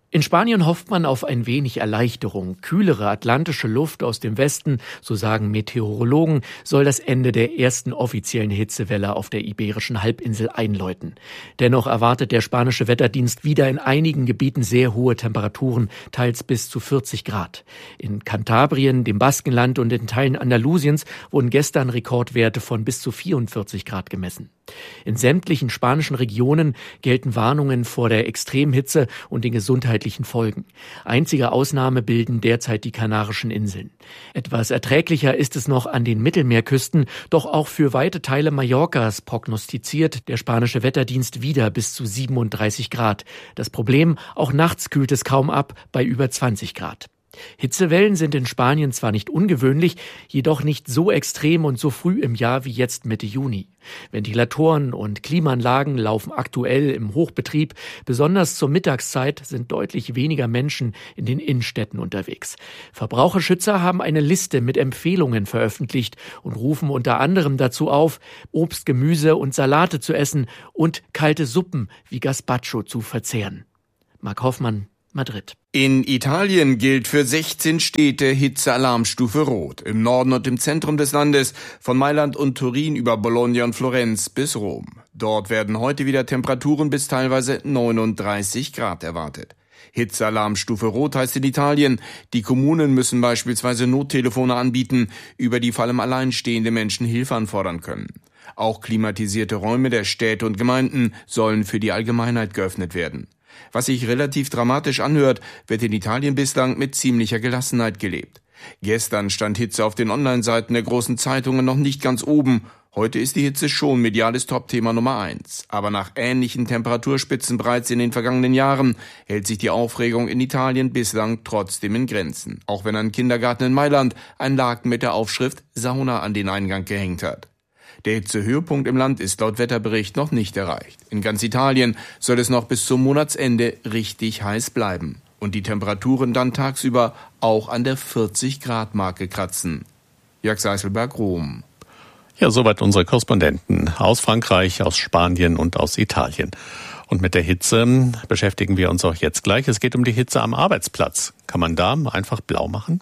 In Spanien hofft man auf ein wenig Erleichterung. Kühlere atlantische Luft aus dem Westen, so sagen Meteorologen, soll das Ende der ersten offiziellen Hitzewelle auf der Iberischen Halbinsel einläuten. Dennoch erwartet der spanische Wetterdienst wieder in einigen Gebieten sehr hohe Temperaturen, teils bis zu vierzig Grad. In Kantabrien, dem Baskenland und in Teilen Andalusiens wurden gestern Rekordwerte von bis zu vierundvierzig Grad gemessen. In sämtlichen spanischen Regionen gelten Warnungen vor der Extremhitze und den gesundheitlichen Folgen. Einzige Ausnahme bilden derzeit die Kanarischen Inseln. Etwas erträglicher ist es noch an den Mittelmeerküsten, doch auch für weite Teile Mallorcas prognostiziert der spanische Wetterdienst wieder bis zu siebenunddreißig Grad. Das Problem, auch nachts kühlt es kaum ab bei über zwanzig Grad. Hitzewellen sind in Spanien zwar nicht ungewöhnlich, jedoch nicht so extrem und so früh im Jahr wie jetzt Mitte Juni. Ventilatoren und Klimaanlagen laufen aktuell im Hochbetrieb. Besonders zur Mittagszeit sind deutlich weniger Menschen in den Innenstädten unterwegs. Verbraucherschützer haben eine Liste mit Empfehlungen veröffentlicht und rufen unter anderem dazu auf, Obst, Gemüse und Salate zu essen und kalte Suppen wie Gazpacho zu verzehren. Marc Hoffmann, Madrid. In Italien gilt für sechzehn Städte Hitzealarmstufe Rot. Im Norden und im Zentrum des Landes, von Mailand und Turin über Bologna und Florenz bis Rom. Dort werden heute wieder Temperaturen bis teilweise neununddreißig Grad erwartet. Hitzealarmstufe Rot heißt in Italien, die Kommunen müssen beispielsweise Nottelefone anbieten, über die vor allem alleinstehende Menschen Hilfe anfordern können. Auch klimatisierte Räume der Städte und Gemeinden sollen für die Allgemeinheit geöffnet werden. Was sich relativ dramatisch anhört, wird in Italien bislang mit ziemlicher Gelassenheit gelebt. Gestern stand Hitze auf den Online-Seiten der großen Zeitungen noch nicht ganz oben. Heute ist die Hitze schon mediales Topthema Nummer eins. Aber nach ähnlichen Temperaturspitzen bereits in den vergangenen Jahren hält sich die Aufregung in Italien bislang trotzdem in Grenzen. Auch wenn ein Kindergarten in Mailand ein Laken mit der Aufschrift Sauna an den Eingang gehängt hat. Der Hitzehöhepunkt im Land ist laut Wetterbericht noch nicht erreicht. In ganz Italien soll es noch bis zum Monatsende richtig heiß bleiben und die Temperaturen dann tagsüber auch an der vierzig Grad Marke kratzen. Jörg Seiselberg, Rom. Ja, soweit unsere Korrespondenten aus Frankreich, aus Spanien und aus Italien. Und mit der Hitze beschäftigen wir uns auch jetzt gleich. Es geht um die Hitze am Arbeitsplatz. Kann man da einfach blau machen?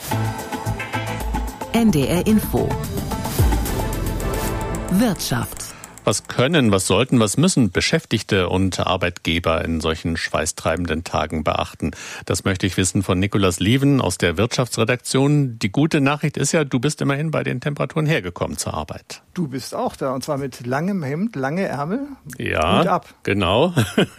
N D R Info Wirtschaft. Was können, was sollten, was müssen Beschäftigte und Arbeitgeber in solchen schweißtreibenden Tagen beachten? Das möchte ich wissen von Nikolaus Lieven aus der Wirtschaftsredaktion. Die gute Nachricht ist ja, du bist immerhin bei den Temperaturen hergekommen zur Arbeit. Du bist auch da, und zwar mit langem Hemd, lange Ärmel. Ja, Hut ab. Genau.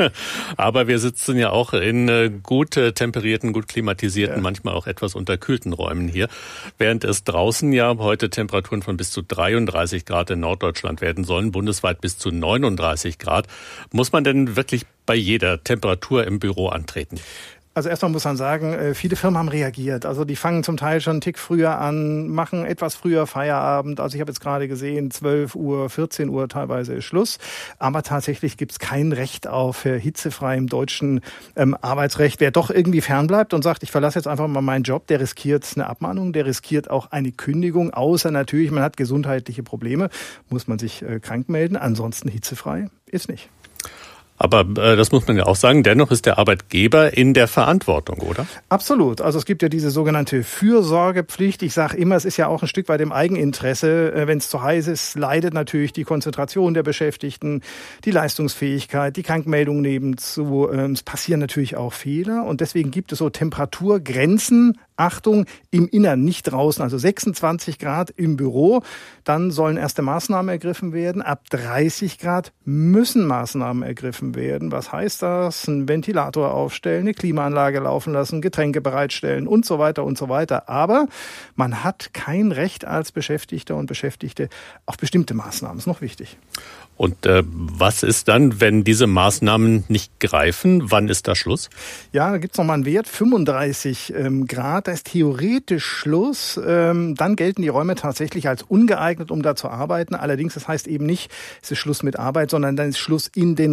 Aber wir sitzen ja auch in gut temperierten, gut klimatisierten, ja. manchmal auch etwas unterkühlten Räumen hier. Während es draußen ja heute Temperaturen von bis zu dreiunddreißig Grad in Norddeutschland werden sollen, bundesweit bis zu neununddreißig Grad. Muss man denn wirklich bei jeder Temperatur im Büro antreten? Also erstmal muss man sagen, viele Firmen haben reagiert. Also die fangen zum Teil schon einen Tick früher an, machen etwas früher Feierabend. Also ich habe jetzt gerade gesehen, zwölf Uhr, vierzehn Uhr teilweise ist Schluss. Aber tatsächlich gibt es kein Recht auf hitzefrei im deutschen ähm, Arbeitsrecht. Wer doch irgendwie fernbleibt und sagt, ich verlasse jetzt einfach mal meinen Job, der riskiert eine Abmahnung, der riskiert auch eine Kündigung. Außer natürlich, man hat gesundheitliche Probleme, muss man sich äh, krank melden. Ansonsten hitzefrei ist nicht. Aber äh, das muss man ja auch sagen, dennoch ist der Arbeitgeber in der Verantwortung, oder? Absolut. Also es gibt ja diese sogenannte Fürsorgepflicht. Ich sage immer, es ist ja auch ein Stück weit im Eigeninteresse. Wenn es zu heiß ist, leidet natürlich die Konzentration der Beschäftigten, die Leistungsfähigkeit, die Krankmeldungen nebenzu. Es passieren natürlich auch Fehler und deswegen gibt es so Temperaturgrenzen. Achtung, im Innern, nicht draußen, also sechsundzwanzig Grad im Büro. Dann sollen erste Maßnahmen ergriffen werden. Ab dreißig Grad müssen Maßnahmen ergriffen werden. Was heißt das? Ein Ventilator aufstellen, eine Klimaanlage laufen lassen, Getränke bereitstellen und so weiter und so weiter. Aber man hat kein Recht als Beschäftigter und Beschäftigte auf bestimmte Maßnahmen. Das ist noch wichtig. Und äh, was ist dann, wenn diese Maßnahmen nicht greifen? Wann ist da Schluss? Ja, da gibt's noch mal einen Wert, fünfunddreißig ähm, Grad. Da ist theoretisch Schluss. Ähm, dann gelten die Räume tatsächlich als ungeeignet, um da zu arbeiten. Allerdings, das heißt eben nicht, es ist Schluss mit Arbeit, sondern dann ist Schluss in den Räumen.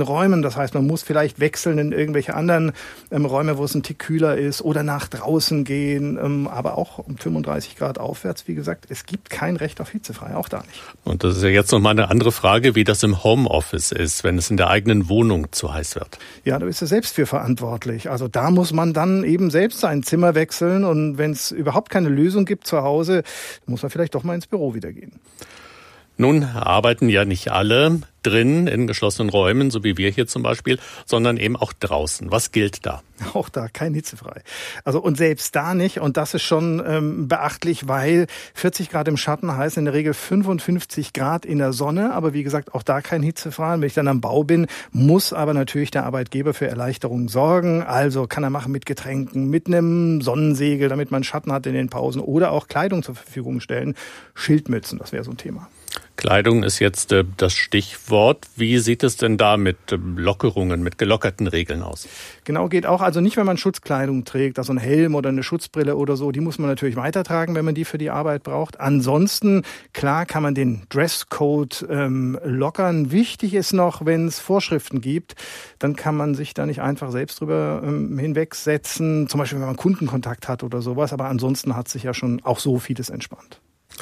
Das heißt, man muss vielleicht wechseln in irgendwelche anderen ähm, Räume, wo es ein Tick kühler ist oder nach draußen gehen. Ähm, aber auch um fünfunddreißig Grad aufwärts, wie gesagt, es gibt kein Recht auf hitzefrei, auch da nicht. Und das ist ja jetzt noch mal eine andere Frage, wie das im Homeoffice ist, wenn es in der eigenen Wohnung zu heiß wird. Ja, da ist er selbst für verantwortlich. Also da muss man dann eben selbst sein Zimmer wechseln. Und wenn es überhaupt keine Lösung gibt zu Hause, muss man vielleicht doch mal ins Büro wieder gehen. Nun arbeiten ja nicht alle drin in geschlossenen Räumen, so wie wir hier zum Beispiel, sondern eben auch draußen. Was gilt da? Auch da kein hitzefrei. Also und selbst da nicht. Und das ist schon ähm, beachtlich, weil vierzig Grad im Schatten heißt in der Regel fünfundfünfzig Grad in der Sonne. Aber wie gesagt, auch da kein hitzefrei. Und wenn ich dann am Bau bin, muss aber natürlich der Arbeitgeber für Erleichterung sorgen. Also kann er machen mit Getränken, mit einem Sonnensegel, damit man Schatten hat in den Pausen oder auch Kleidung zur Verfügung stellen. Schildmützen, das wäre so ein Thema. Kleidung ist jetzt äh, das Stichwort. Wie sieht es denn da mit äh, Lockerungen, mit gelockerten Regeln aus? Genau, geht auch. Also nicht, wenn man Schutzkleidung trägt, also ein Helm oder eine Schutzbrille oder so. Die muss man natürlich weitertragen, wenn man die für die Arbeit braucht. Ansonsten, klar, kann man den Dresscode ähm, lockern. Wichtig ist noch, wenn es Vorschriften gibt, dann kann man sich da nicht einfach selbst drüber ähm, hinwegsetzen. Zum Beispiel, wenn man Kundenkontakt hat oder sowas. Aber ansonsten hat sich ja schon auch so vieles entspannt.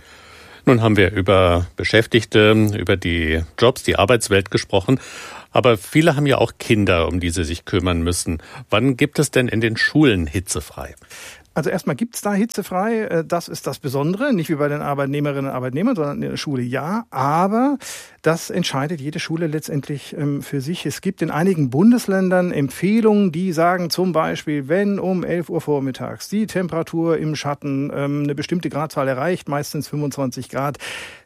Nun haben wir über Beschäftigte, über die Jobs, die Arbeitswelt gesprochen. Aber viele haben ja auch Kinder, um die sie sich kümmern müssen. Wann gibt es denn in den Schulen hitzefrei? Also erstmal gibt's da hitzefrei, das ist das Besondere, nicht wie bei den Arbeitnehmerinnen und Arbeitnehmern, sondern in der Schule ja, aber das entscheidet jede Schule letztendlich für sich. Es gibt in einigen Bundesländern Empfehlungen, die sagen zum Beispiel, wenn um elf Uhr vormittags die Temperatur im Schatten eine bestimmte Gradzahl erreicht, meistens fünfundzwanzig Grad,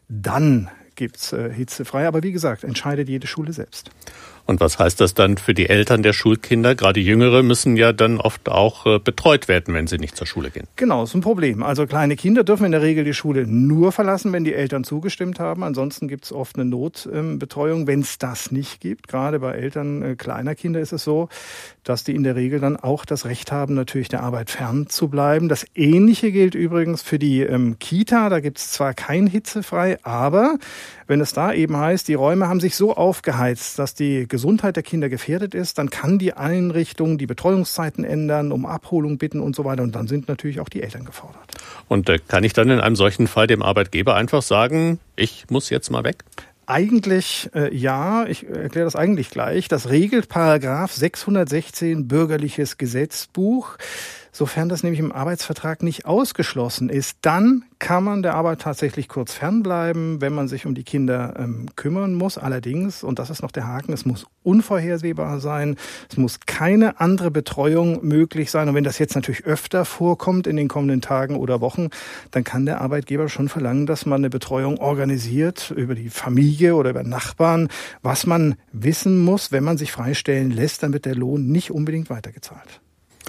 dann gibt's hitzefrei. Aber wie gesagt, entscheidet jede Schule selbst. Und was heißt das dann für die Eltern der Schulkinder? Gerade Jüngere müssen ja dann oft auch äh, betreut werden, wenn sie nicht zur Schule gehen. Genau, das ist ein Problem. Also kleine Kinder dürfen in der Regel die Schule nur verlassen, wenn die Eltern zugestimmt haben. Ansonsten gibt es oft eine Notbetreuung. Ähm, wenn es das nicht gibt, gerade bei Eltern äh, kleiner Kinder ist es so, dass die in der Regel dann auch das Recht haben, natürlich der Arbeit fern zu bleiben. Das Ähnliche gilt übrigens für die ähm, Kita. Da gibt es zwar kein hitzefrei, aber wenn es da eben heißt, die Räume haben sich so aufgeheizt, dass die Gesundheit der Kinder gefährdet ist, dann kann die Einrichtung die Betreuungszeiten ändern, um Abholung bitten und so weiter. Und dann sind natürlich auch die Eltern gefordert. Und äh, kann ich dann in einem solchen Fall dem Arbeitgeber einfach sagen, ich muss jetzt mal weg? Eigentlich äh, ja, ich erkläre das eigentlich gleich. Das regelt Paragraph sechshundertsechzehn Bürgerliches Gesetzbuch. Sofern das nämlich im Arbeitsvertrag nicht ausgeschlossen ist, dann kann man der Arbeit tatsächlich kurz fernbleiben, wenn man sich um die Kinder ähm, kümmern muss. Allerdings, und das ist noch der Haken, es muss unvorhersehbar sein, es muss keine andere Betreuung möglich sein. Und wenn das jetzt natürlich öfter vorkommt in den kommenden Tagen oder Wochen, dann kann der Arbeitgeber schon verlangen, dass man eine Betreuung organisiert über die Familie oder über Nachbarn, was man wissen muss, wenn man sich freistellen lässt, dann wird der Lohn nicht unbedingt weitergezahlt.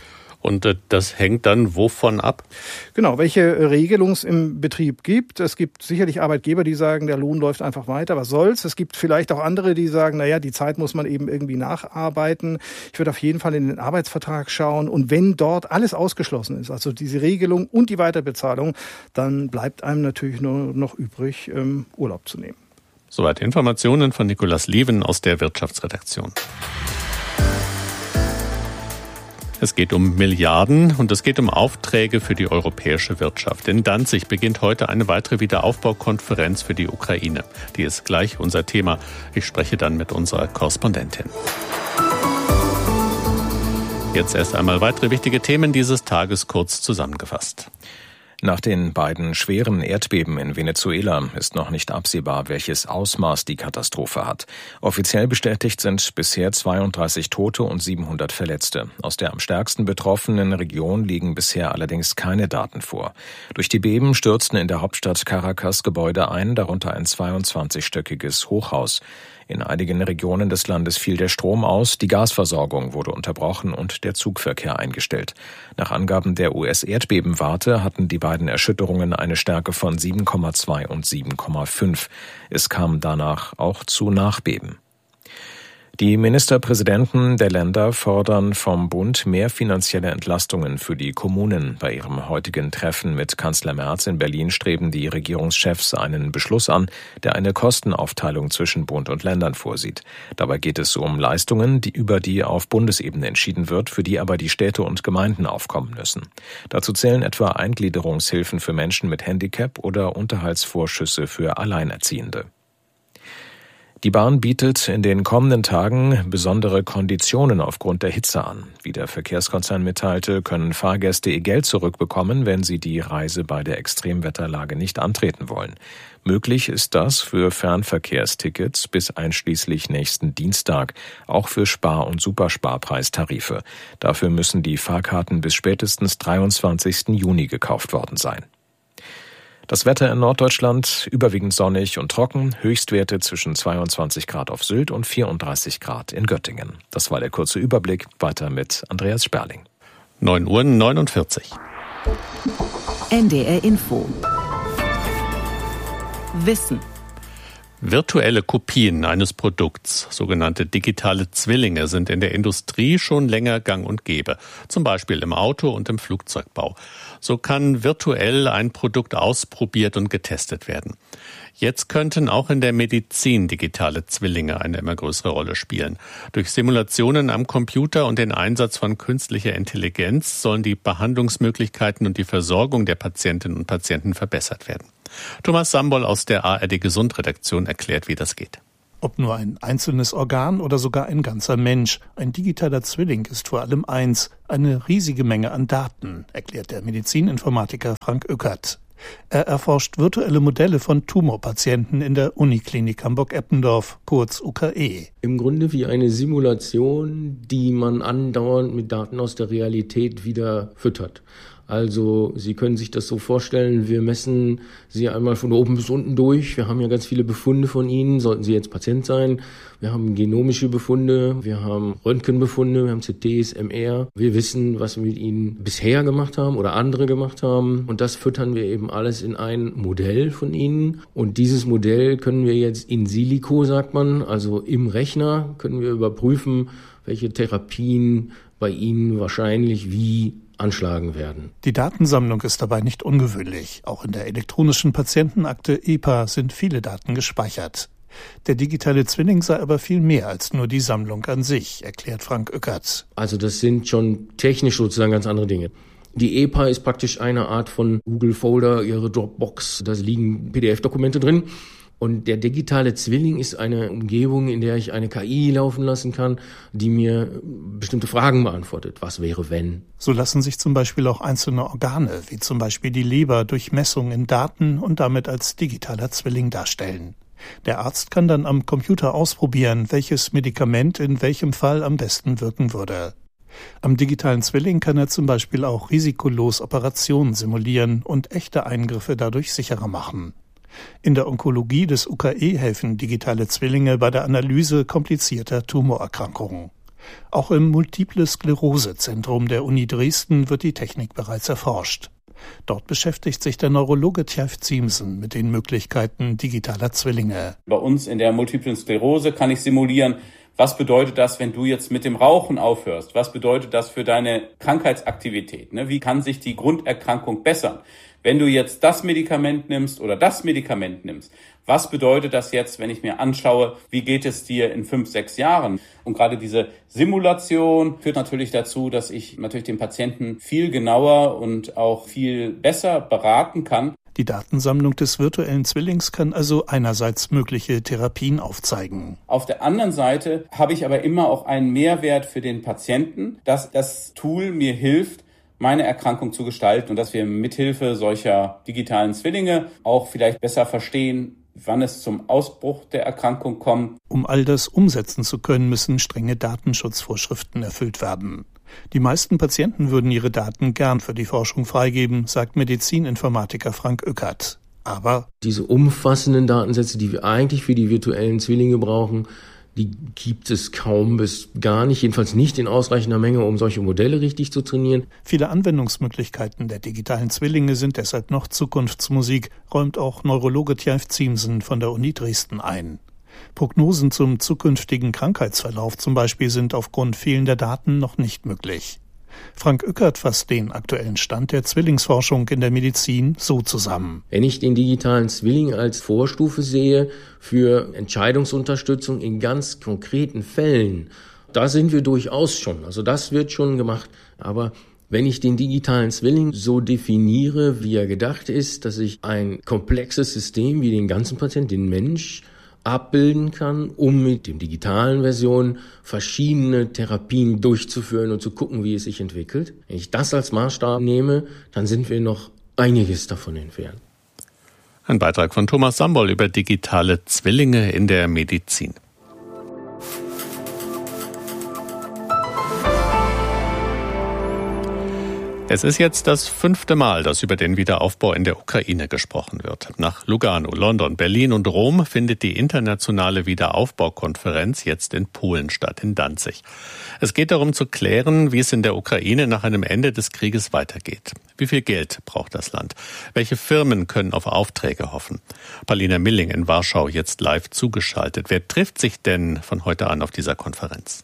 Und äh, das hängt dann wovon ab? Genau, welche Regelung es im Betrieb gibt. Es gibt sicherlich Arbeitgeber, die sagen, der Lohn läuft einfach weiter, was soll's. Es gibt vielleicht auch andere, die sagen, naja, die Zeit muss man eben irgendwie nacharbeiten. Ich würde auf jeden Fall in den Arbeitsvertrag schauen. Und wenn dort alles ausgeschlossen ist, also diese Regelung und die Weiterbezahlung, dann bleibt einem natürlich nur noch übrig, ähm, Urlaub zu nehmen. Soweit Informationen von Nikolaus Lieven aus der Wirtschaftsredaktion. Es geht um Milliarden und es geht um Aufträge für die europäische Wirtschaft. In Danzig beginnt heute eine weitere Wiederaufbaukonferenz für die Ukraine. Die ist gleich unser Thema. Ich spreche dann mit unserer Korrespondentin. Jetzt erst einmal weitere wichtige Themen dieses Tages kurz zusammengefasst. Nach den beiden schweren Erdbeben in Venezuela ist noch nicht absehbar, welches Ausmaß die Katastrophe hat. Offiziell bestätigt sind bisher zweiunddreißig Tote und siebenhundert Verletzte. Aus der am stärksten betroffenen Region liegen bisher allerdings keine Daten vor. Durch die Beben stürzten in der Hauptstadt Caracas Gebäude ein, darunter ein zweiundzwanzigstöckiges Hochhaus. In einigen Regionen des Landes fiel der Strom aus, die Gasversorgung wurde unterbrochen und der Zugverkehr eingestellt. Nach Angaben der U S-Erdbebenwarte hatten die beiden Erschütterungen eine Stärke von sieben Komma zwei und sieben Komma fünf. Es kam danach auch zu Nachbeben. Die Ministerpräsidenten der Länder fordern vom Bund mehr finanzielle Entlastungen für die Kommunen. Bei ihrem heutigen Treffen mit Kanzler Merz in Berlin streben die Regierungschefs einen Beschluss an, der eine Kostenaufteilung zwischen Bund und Ländern vorsieht. Dabei geht es um Leistungen, die über die auf Bundesebene entschieden wird, für die aber die Städte und Gemeinden aufkommen müssen. Dazu zählen etwa Eingliederungshilfen für Menschen mit Handicap oder Unterhaltsvorschüsse für Alleinerziehende. Die Bahn bietet in den kommenden Tagen besondere Konditionen aufgrund der Hitze an. Wie der Verkehrskonzern mitteilte, können Fahrgäste ihr Geld zurückbekommen, wenn sie die Reise bei der Extremwetterlage nicht antreten wollen. Möglich ist das für Fernverkehrstickets bis einschließlich nächsten Dienstag, auch für Spar- und Supersparpreistarife. Dafür müssen die Fahrkarten bis spätestens dreiundzwanzigsten Juni gekauft worden sein. Das Wetter in Norddeutschland überwiegend sonnig und trocken, Höchstwerte zwischen zweiundzwanzig Grad auf Sylt und vierunddreißig Grad in Göttingen. Das war der kurze Überblick, weiter mit Andreas Sperling. neun Uhr neunundvierzig. N D R Info. Wissen. Virtuelle Kopien eines Produkts, sogenannte digitale Zwillinge, sind in der Industrie schon länger gang und gäbe, zum Beispiel im Auto- und im Flugzeugbau. So kann virtuell ein Produkt ausprobiert und getestet werden. Jetzt könnten auch in der Medizin digitale Zwillinge eine immer größere Rolle spielen. Durch Simulationen am Computer und den Einsatz von künstlicher Intelligenz sollen die Behandlungsmöglichkeiten und die Versorgung der Patientinnen und Patienten verbessert werden. Thomas Sambol aus der A R D Gesund-Redaktion erklärt, wie das geht. Ob nur ein einzelnes Organ oder sogar ein ganzer Mensch, ein digitaler Zwilling ist vor allem eins, eine riesige Menge an Daten, erklärt der Medizininformatiker Frank Ueckert. Er erforscht virtuelle Modelle von Tumorpatienten in der Uniklinik Hamburg-Eppendorf, kurz U K E. Im Grunde wie eine Simulation, die man andauernd mit Daten aus der Realität wieder füttert. Also Sie können sich das so vorstellen, wir messen Sie einmal von oben bis unten durch. Wir haben ja ganz viele Befunde von Ihnen, sollten Sie jetzt Patient sein. Wir haben genomische Befunde, wir haben Röntgenbefunde, wir haben C Ts, M R. Wir wissen, was wir mit Ihnen bisher gemacht haben oder andere gemacht haben. Und das füttern wir eben alles in ein Modell von Ihnen. Und dieses Modell können wir jetzt in silico, sagt man, also im Rechner, können wir überprüfen, welche Therapien bei Ihnen wahrscheinlich wie anschlagen werden. Die Datensammlung ist dabei nicht ungewöhnlich. Auch in der elektronischen Patientenakte E P A sind viele Daten gespeichert. Der digitale Zwilling sei aber viel mehr als nur die Sammlung an sich, erklärt Frank Ueckert. Also das sind schon technisch sozusagen ganz andere Dinge. Die E P A ist praktisch eine Art von Google Folder, ihre Dropbox. Da liegen P D F-Dokumente drin. Und der digitale Zwilling ist eine Umgebung, in der ich eine K I laufen lassen kann, die mir bestimmte Fragen beantwortet. Was wäre, wenn? So lassen sich zum Beispiel auch einzelne Organe, wie zum Beispiel die Leber, durch Messung in Daten und damit als digitaler Zwilling darstellen. Der Arzt kann dann am Computer ausprobieren, welches Medikament in welchem Fall am besten wirken würde. Am digitalen Zwilling kann er zum Beispiel auch risikolos Operationen simulieren und echte Eingriffe dadurch sicherer machen. In der Onkologie des U K E helfen digitale Zwillinge bei der Analyse komplizierter Tumorerkrankungen. Auch im Multiple-Sklerose-Zentrum der Uni Dresden wird die Technik bereits erforscht. Dort beschäftigt sich der Neurologe Tjaf Ziemsen mit den Möglichkeiten digitaler Zwillinge. Bei uns in der Multiplen Sklerose kann ich simulieren, was bedeutet das, wenn du jetzt mit dem Rauchen aufhörst? Was bedeutet das für deine Krankheitsaktivität? Wie kann sich die Grunderkrankung bessern? Wenn du jetzt das Medikament nimmst oder das Medikament nimmst, was bedeutet das jetzt, wenn ich mir anschaue, wie geht es dir in fünf, sechs Jahren? Und gerade diese Simulation führt natürlich dazu, dass ich natürlich den Patienten viel genauer und auch viel besser beraten kann. Die Datensammlung des virtuellen Zwillings kann also einerseits mögliche Therapien aufzeigen. Auf der anderen Seite habe ich aber immer auch einen Mehrwert für den Patienten, dass das Tool mir hilft, meine Erkrankung zu gestalten und dass wir mithilfe solcher digitalen Zwillinge auch vielleicht besser verstehen, wann es zum Ausbruch der Erkrankung kommt. Um all das umsetzen zu können, müssen strenge Datenschutzvorschriften erfüllt werden. Die meisten Patienten würden ihre Daten gern für die Forschung freigeben, sagt Medizininformatiker Frank Ueckert. Aber diese umfassenden Datensätze, die wir eigentlich für die virtuellen Zwillinge brauchen, die gibt es kaum bis gar nicht, jedenfalls nicht in ausreichender Menge, um solche Modelle richtig zu trainieren. Viele Anwendungsmöglichkeiten der digitalen Zwillinge sind deshalb noch Zukunftsmusik, räumt auch Neurologe Tjaf Ziemsen von der Uni Dresden ein. Prognosen zum zukünftigen Krankheitsverlauf zum Beispiel sind aufgrund fehlender Daten noch nicht möglich. Frank Ückert fasst den aktuellen Stand der Zwillingsforschung in der Medizin so zusammen. Wenn ich den digitalen Zwilling als Vorstufe sehe für Entscheidungsunterstützung in ganz konkreten Fällen, da sind wir durchaus schon. Also das wird schon gemacht. Aber wenn ich den digitalen Zwilling so definiere, wie er gedacht ist, dass ich ein komplexes System wie den ganzen Patienten, den Mensch, abbilden kann, um mit den digitalen Versionen verschiedene Therapien durchzuführen und zu gucken, wie es sich entwickelt. Wenn ich das als Maßstab nehme, dann sind wir noch einiges davon entfernt. Ein Beitrag von Thomas Sambol über digitale Zwillinge in der Medizin. Es ist jetzt das fünfte Mal, dass über den Wiederaufbau in der Ukraine gesprochen wird. Nach Lugano, London, Berlin und Rom findet die internationale Wiederaufbaukonferenz jetzt in Polen statt, in Danzig. Es geht darum zu klären, wie es in der Ukraine nach einem Ende des Krieges weitergeht. Wie viel Geld braucht das Land? Welche Firmen können auf Aufträge hoffen? Paulina Milling in Warschau jetzt live zugeschaltet. Wer trifft sich denn von heute an auf dieser Konferenz?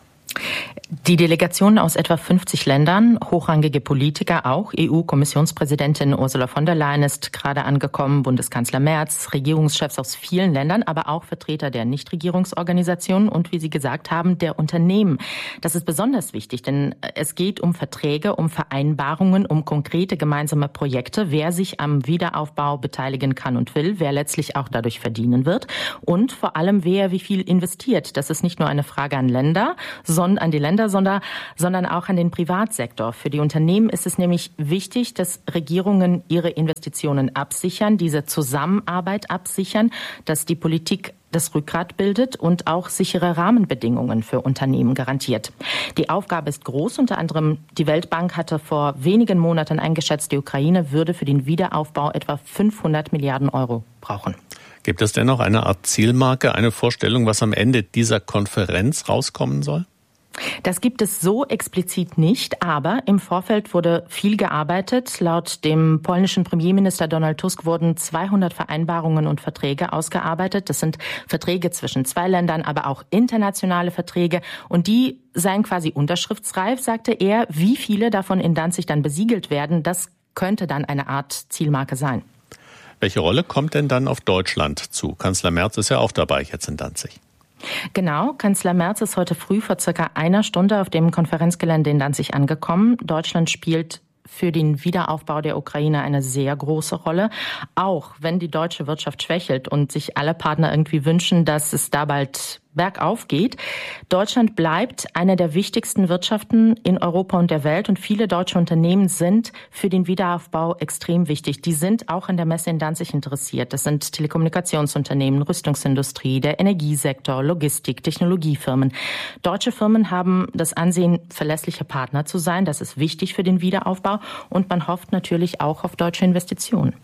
Die Delegationen aus etwa fünfzig Ländern, hochrangige Politiker auch. E U-Kommissionspräsidentin Ursula von der Leyen ist gerade angekommen, Bundeskanzler Merz, Regierungschefs aus vielen Ländern, aber auch Vertreter der Nichtregierungsorganisationen und, wie Sie gesagt haben, der Unternehmen. Das ist besonders wichtig, denn es geht um Verträge, um Vereinbarungen, um konkrete gemeinsame Projekte, wer sich am Wiederaufbau beteiligen kann und will, wer letztlich auch dadurch verdienen wird und vor allem, wer wie viel investiert. Das ist nicht nur eine Frage an Länder, sondern an die Länder, sondern, sondern auch an den Privatsektor. Für die Unternehmen ist es nämlich wichtig, dass Regierungen ihre Investitionen absichern, diese Zusammenarbeit absichern, dass die Politik das Rückgrat bildet und auch sichere Rahmenbedingungen für Unternehmen garantiert. Die Aufgabe ist groß. Unter anderem die Weltbank hatte vor wenigen Monaten eingeschätzt, die Ukraine würde für den Wiederaufbau etwa fünfhundert Milliarden Euro brauchen. Gibt es denn noch eine Art Zielmarke, eine Vorstellung, was am Ende dieser Konferenz rauskommen soll? Das gibt es so explizit nicht, aber im Vorfeld wurde viel gearbeitet. Laut dem polnischen Premierminister Donald Tusk wurden zweihundert Vereinbarungen und Verträge ausgearbeitet. Das sind Verträge zwischen zwei Ländern, aber auch internationale Verträge. Und die seien quasi unterschriftsreif, sagte er. Wie viele davon in Danzig dann besiegelt werden, das könnte dann eine Art Zielmarke sein. Welche Rolle kommt denn dann auf Deutschland zu? Kanzler Merz ist ja auch dabei jetzt in Danzig. Genau, Kanzler Merz ist heute früh vor circa einer Stunde auf dem Konferenzgelände in Danzig angekommen. Deutschland spielt für den Wiederaufbau der Ukraine eine sehr große Rolle, auch wenn die deutsche Wirtschaft schwächelt und sich alle Partner irgendwie wünschen, dass es da bald bergauf geht. Deutschland bleibt eine der wichtigsten Wirtschaften in Europa und der Welt und viele deutsche Unternehmen sind für den Wiederaufbau extrem wichtig. Die sind auch an der Messe in Danzig interessiert. Das sind Telekommunikationsunternehmen, Rüstungsindustrie, der Energiesektor, Logistik, Technologiefirmen. Deutsche Firmen haben das Ansehen, verlässliche Partner zu sein. Das ist wichtig für den Wiederaufbau und man hofft natürlich auch auf deutsche Investitionen.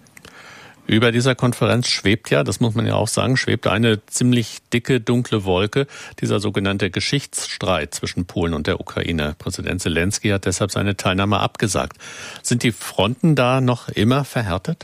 Über dieser Konferenz schwebt ja, das muss man ja auch sagen, schwebt eine ziemlich dicke, dunkle Wolke, dieser sogenannte Geschichtsstreit zwischen Polen und der Ukraine. Präsident Zelensky hat deshalb seine Teilnahme abgesagt. Sind die Fronten da noch immer verhärtet?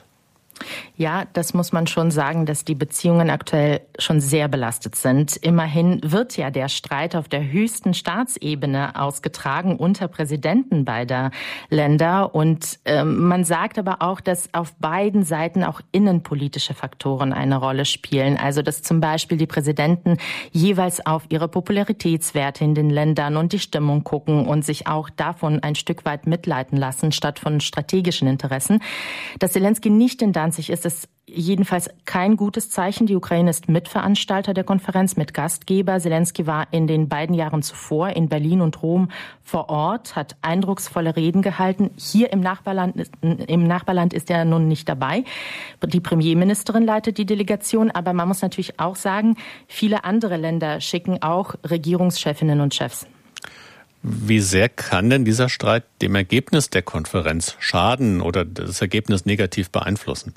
Ja, das muss man schon sagen, dass die Beziehungen aktuell schon sehr belastet sind. Immerhin wird ja der Streit auf der höchsten Staatsebene ausgetragen unter Präsidenten beider Länder. Und äh, man sagt aber auch, dass auf beiden Seiten auch innenpolitische Faktoren eine Rolle spielen. Also dass zum Beispiel die Präsidenten jeweils auf ihre Popularitätswerte in den Ländern und die Stimmung gucken und sich auch davon ein Stück weit mitleiten lassen, statt von strategischen Interessen. Dass Zelensky nicht in Danzig ist, ist jedenfalls kein gutes Zeichen. Die Ukraine ist Mitveranstalter der Konferenz, mit Gastgeber. Zelensky war in den beiden Jahren zuvor in Berlin und Rom vor Ort, hat eindrucksvolle Reden gehalten. Hier im Nachbarland, im Nachbarland ist er nun nicht dabei. Die Premierministerin leitet die Delegation, aber man muss natürlich auch sagen, viele andere Länder schicken auch Regierungschefinnen und Chefs. Wie sehr kann denn dieser Streit dem Ergebnis der Konferenz schaden oder das Ergebnis negativ beeinflussen?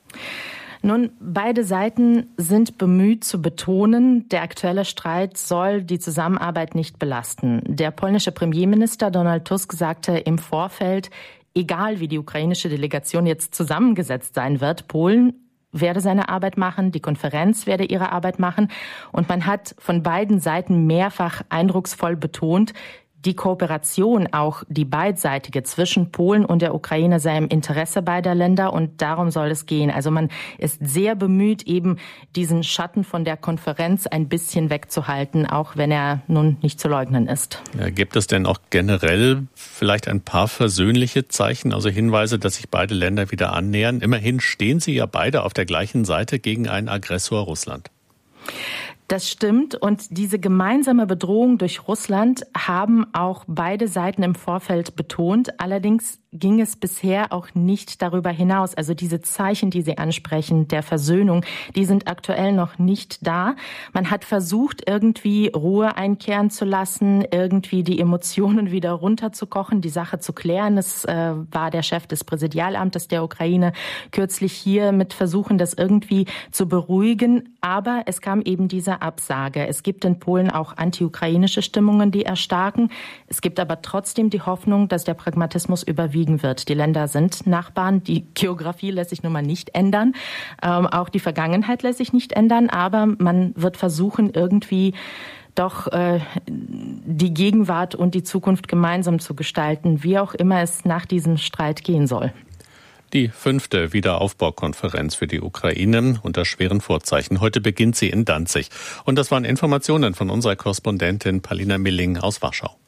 Nun, beide Seiten sind bemüht zu betonen, der aktuelle Streit soll die Zusammenarbeit nicht belasten. Der polnische Premierminister Donald Tusk sagte im Vorfeld, egal wie die ukrainische Delegation jetzt zusammengesetzt sein wird, Polen werde seine Arbeit machen, die Konferenz werde ihre Arbeit machen. Und man hat von beiden Seiten mehrfach eindrucksvoll betont, die Kooperation, auch die beidseitige zwischen Polen und der Ukraine, sei im Interesse beider Länder und darum soll es gehen. Also man ist sehr bemüht, eben diesen Schatten von der Konferenz ein bisschen wegzuhalten, auch wenn er nun nicht zu leugnen ist. Ja, gibt es denn auch generell vielleicht ein paar versöhnliche Zeichen, also Hinweise, dass sich beide Länder wieder annähern? Immerhin stehen sie ja beide auf der gleichen Seite gegen einen Aggressor Russland. Das stimmt. Und diese gemeinsame Bedrohung durch Russland haben auch beide Seiten im Vorfeld betont. Allerdings ging es bisher auch nicht darüber hinaus. Also diese Zeichen, die Sie ansprechen, der Versöhnung, die sind aktuell noch nicht da. Man hat versucht, irgendwie Ruhe einkehren zu lassen, irgendwie die Emotionen wieder runterzukochen, die Sache zu klären. Es äh, war der Chef des Präsidialamtes der Ukraine kürzlich hier mit Versuchen, das irgendwie zu beruhigen. Aber es kam eben diese Absage. Es gibt in Polen auch anti-ukrainische Stimmungen, die erstarken. Es gibt aber trotzdem die Hoffnung, dass der Pragmatismus überwiegen wird. Die Länder sind Nachbarn. Die Geografie lässt sich nun mal nicht ändern. Ähm, auch die Vergangenheit lässt sich nicht ändern. Aber man wird versuchen, irgendwie doch äh, die Gegenwart und die Zukunft gemeinsam zu gestalten, wie auch immer es nach diesem Streit gehen soll. Die fünfte Wiederaufbaukonferenz für die Ukraine unter schweren Vorzeichen. Heute beginnt sie in Danzig. Und das waren Informationen von unserer Korrespondentin Palina Milling aus Warschau.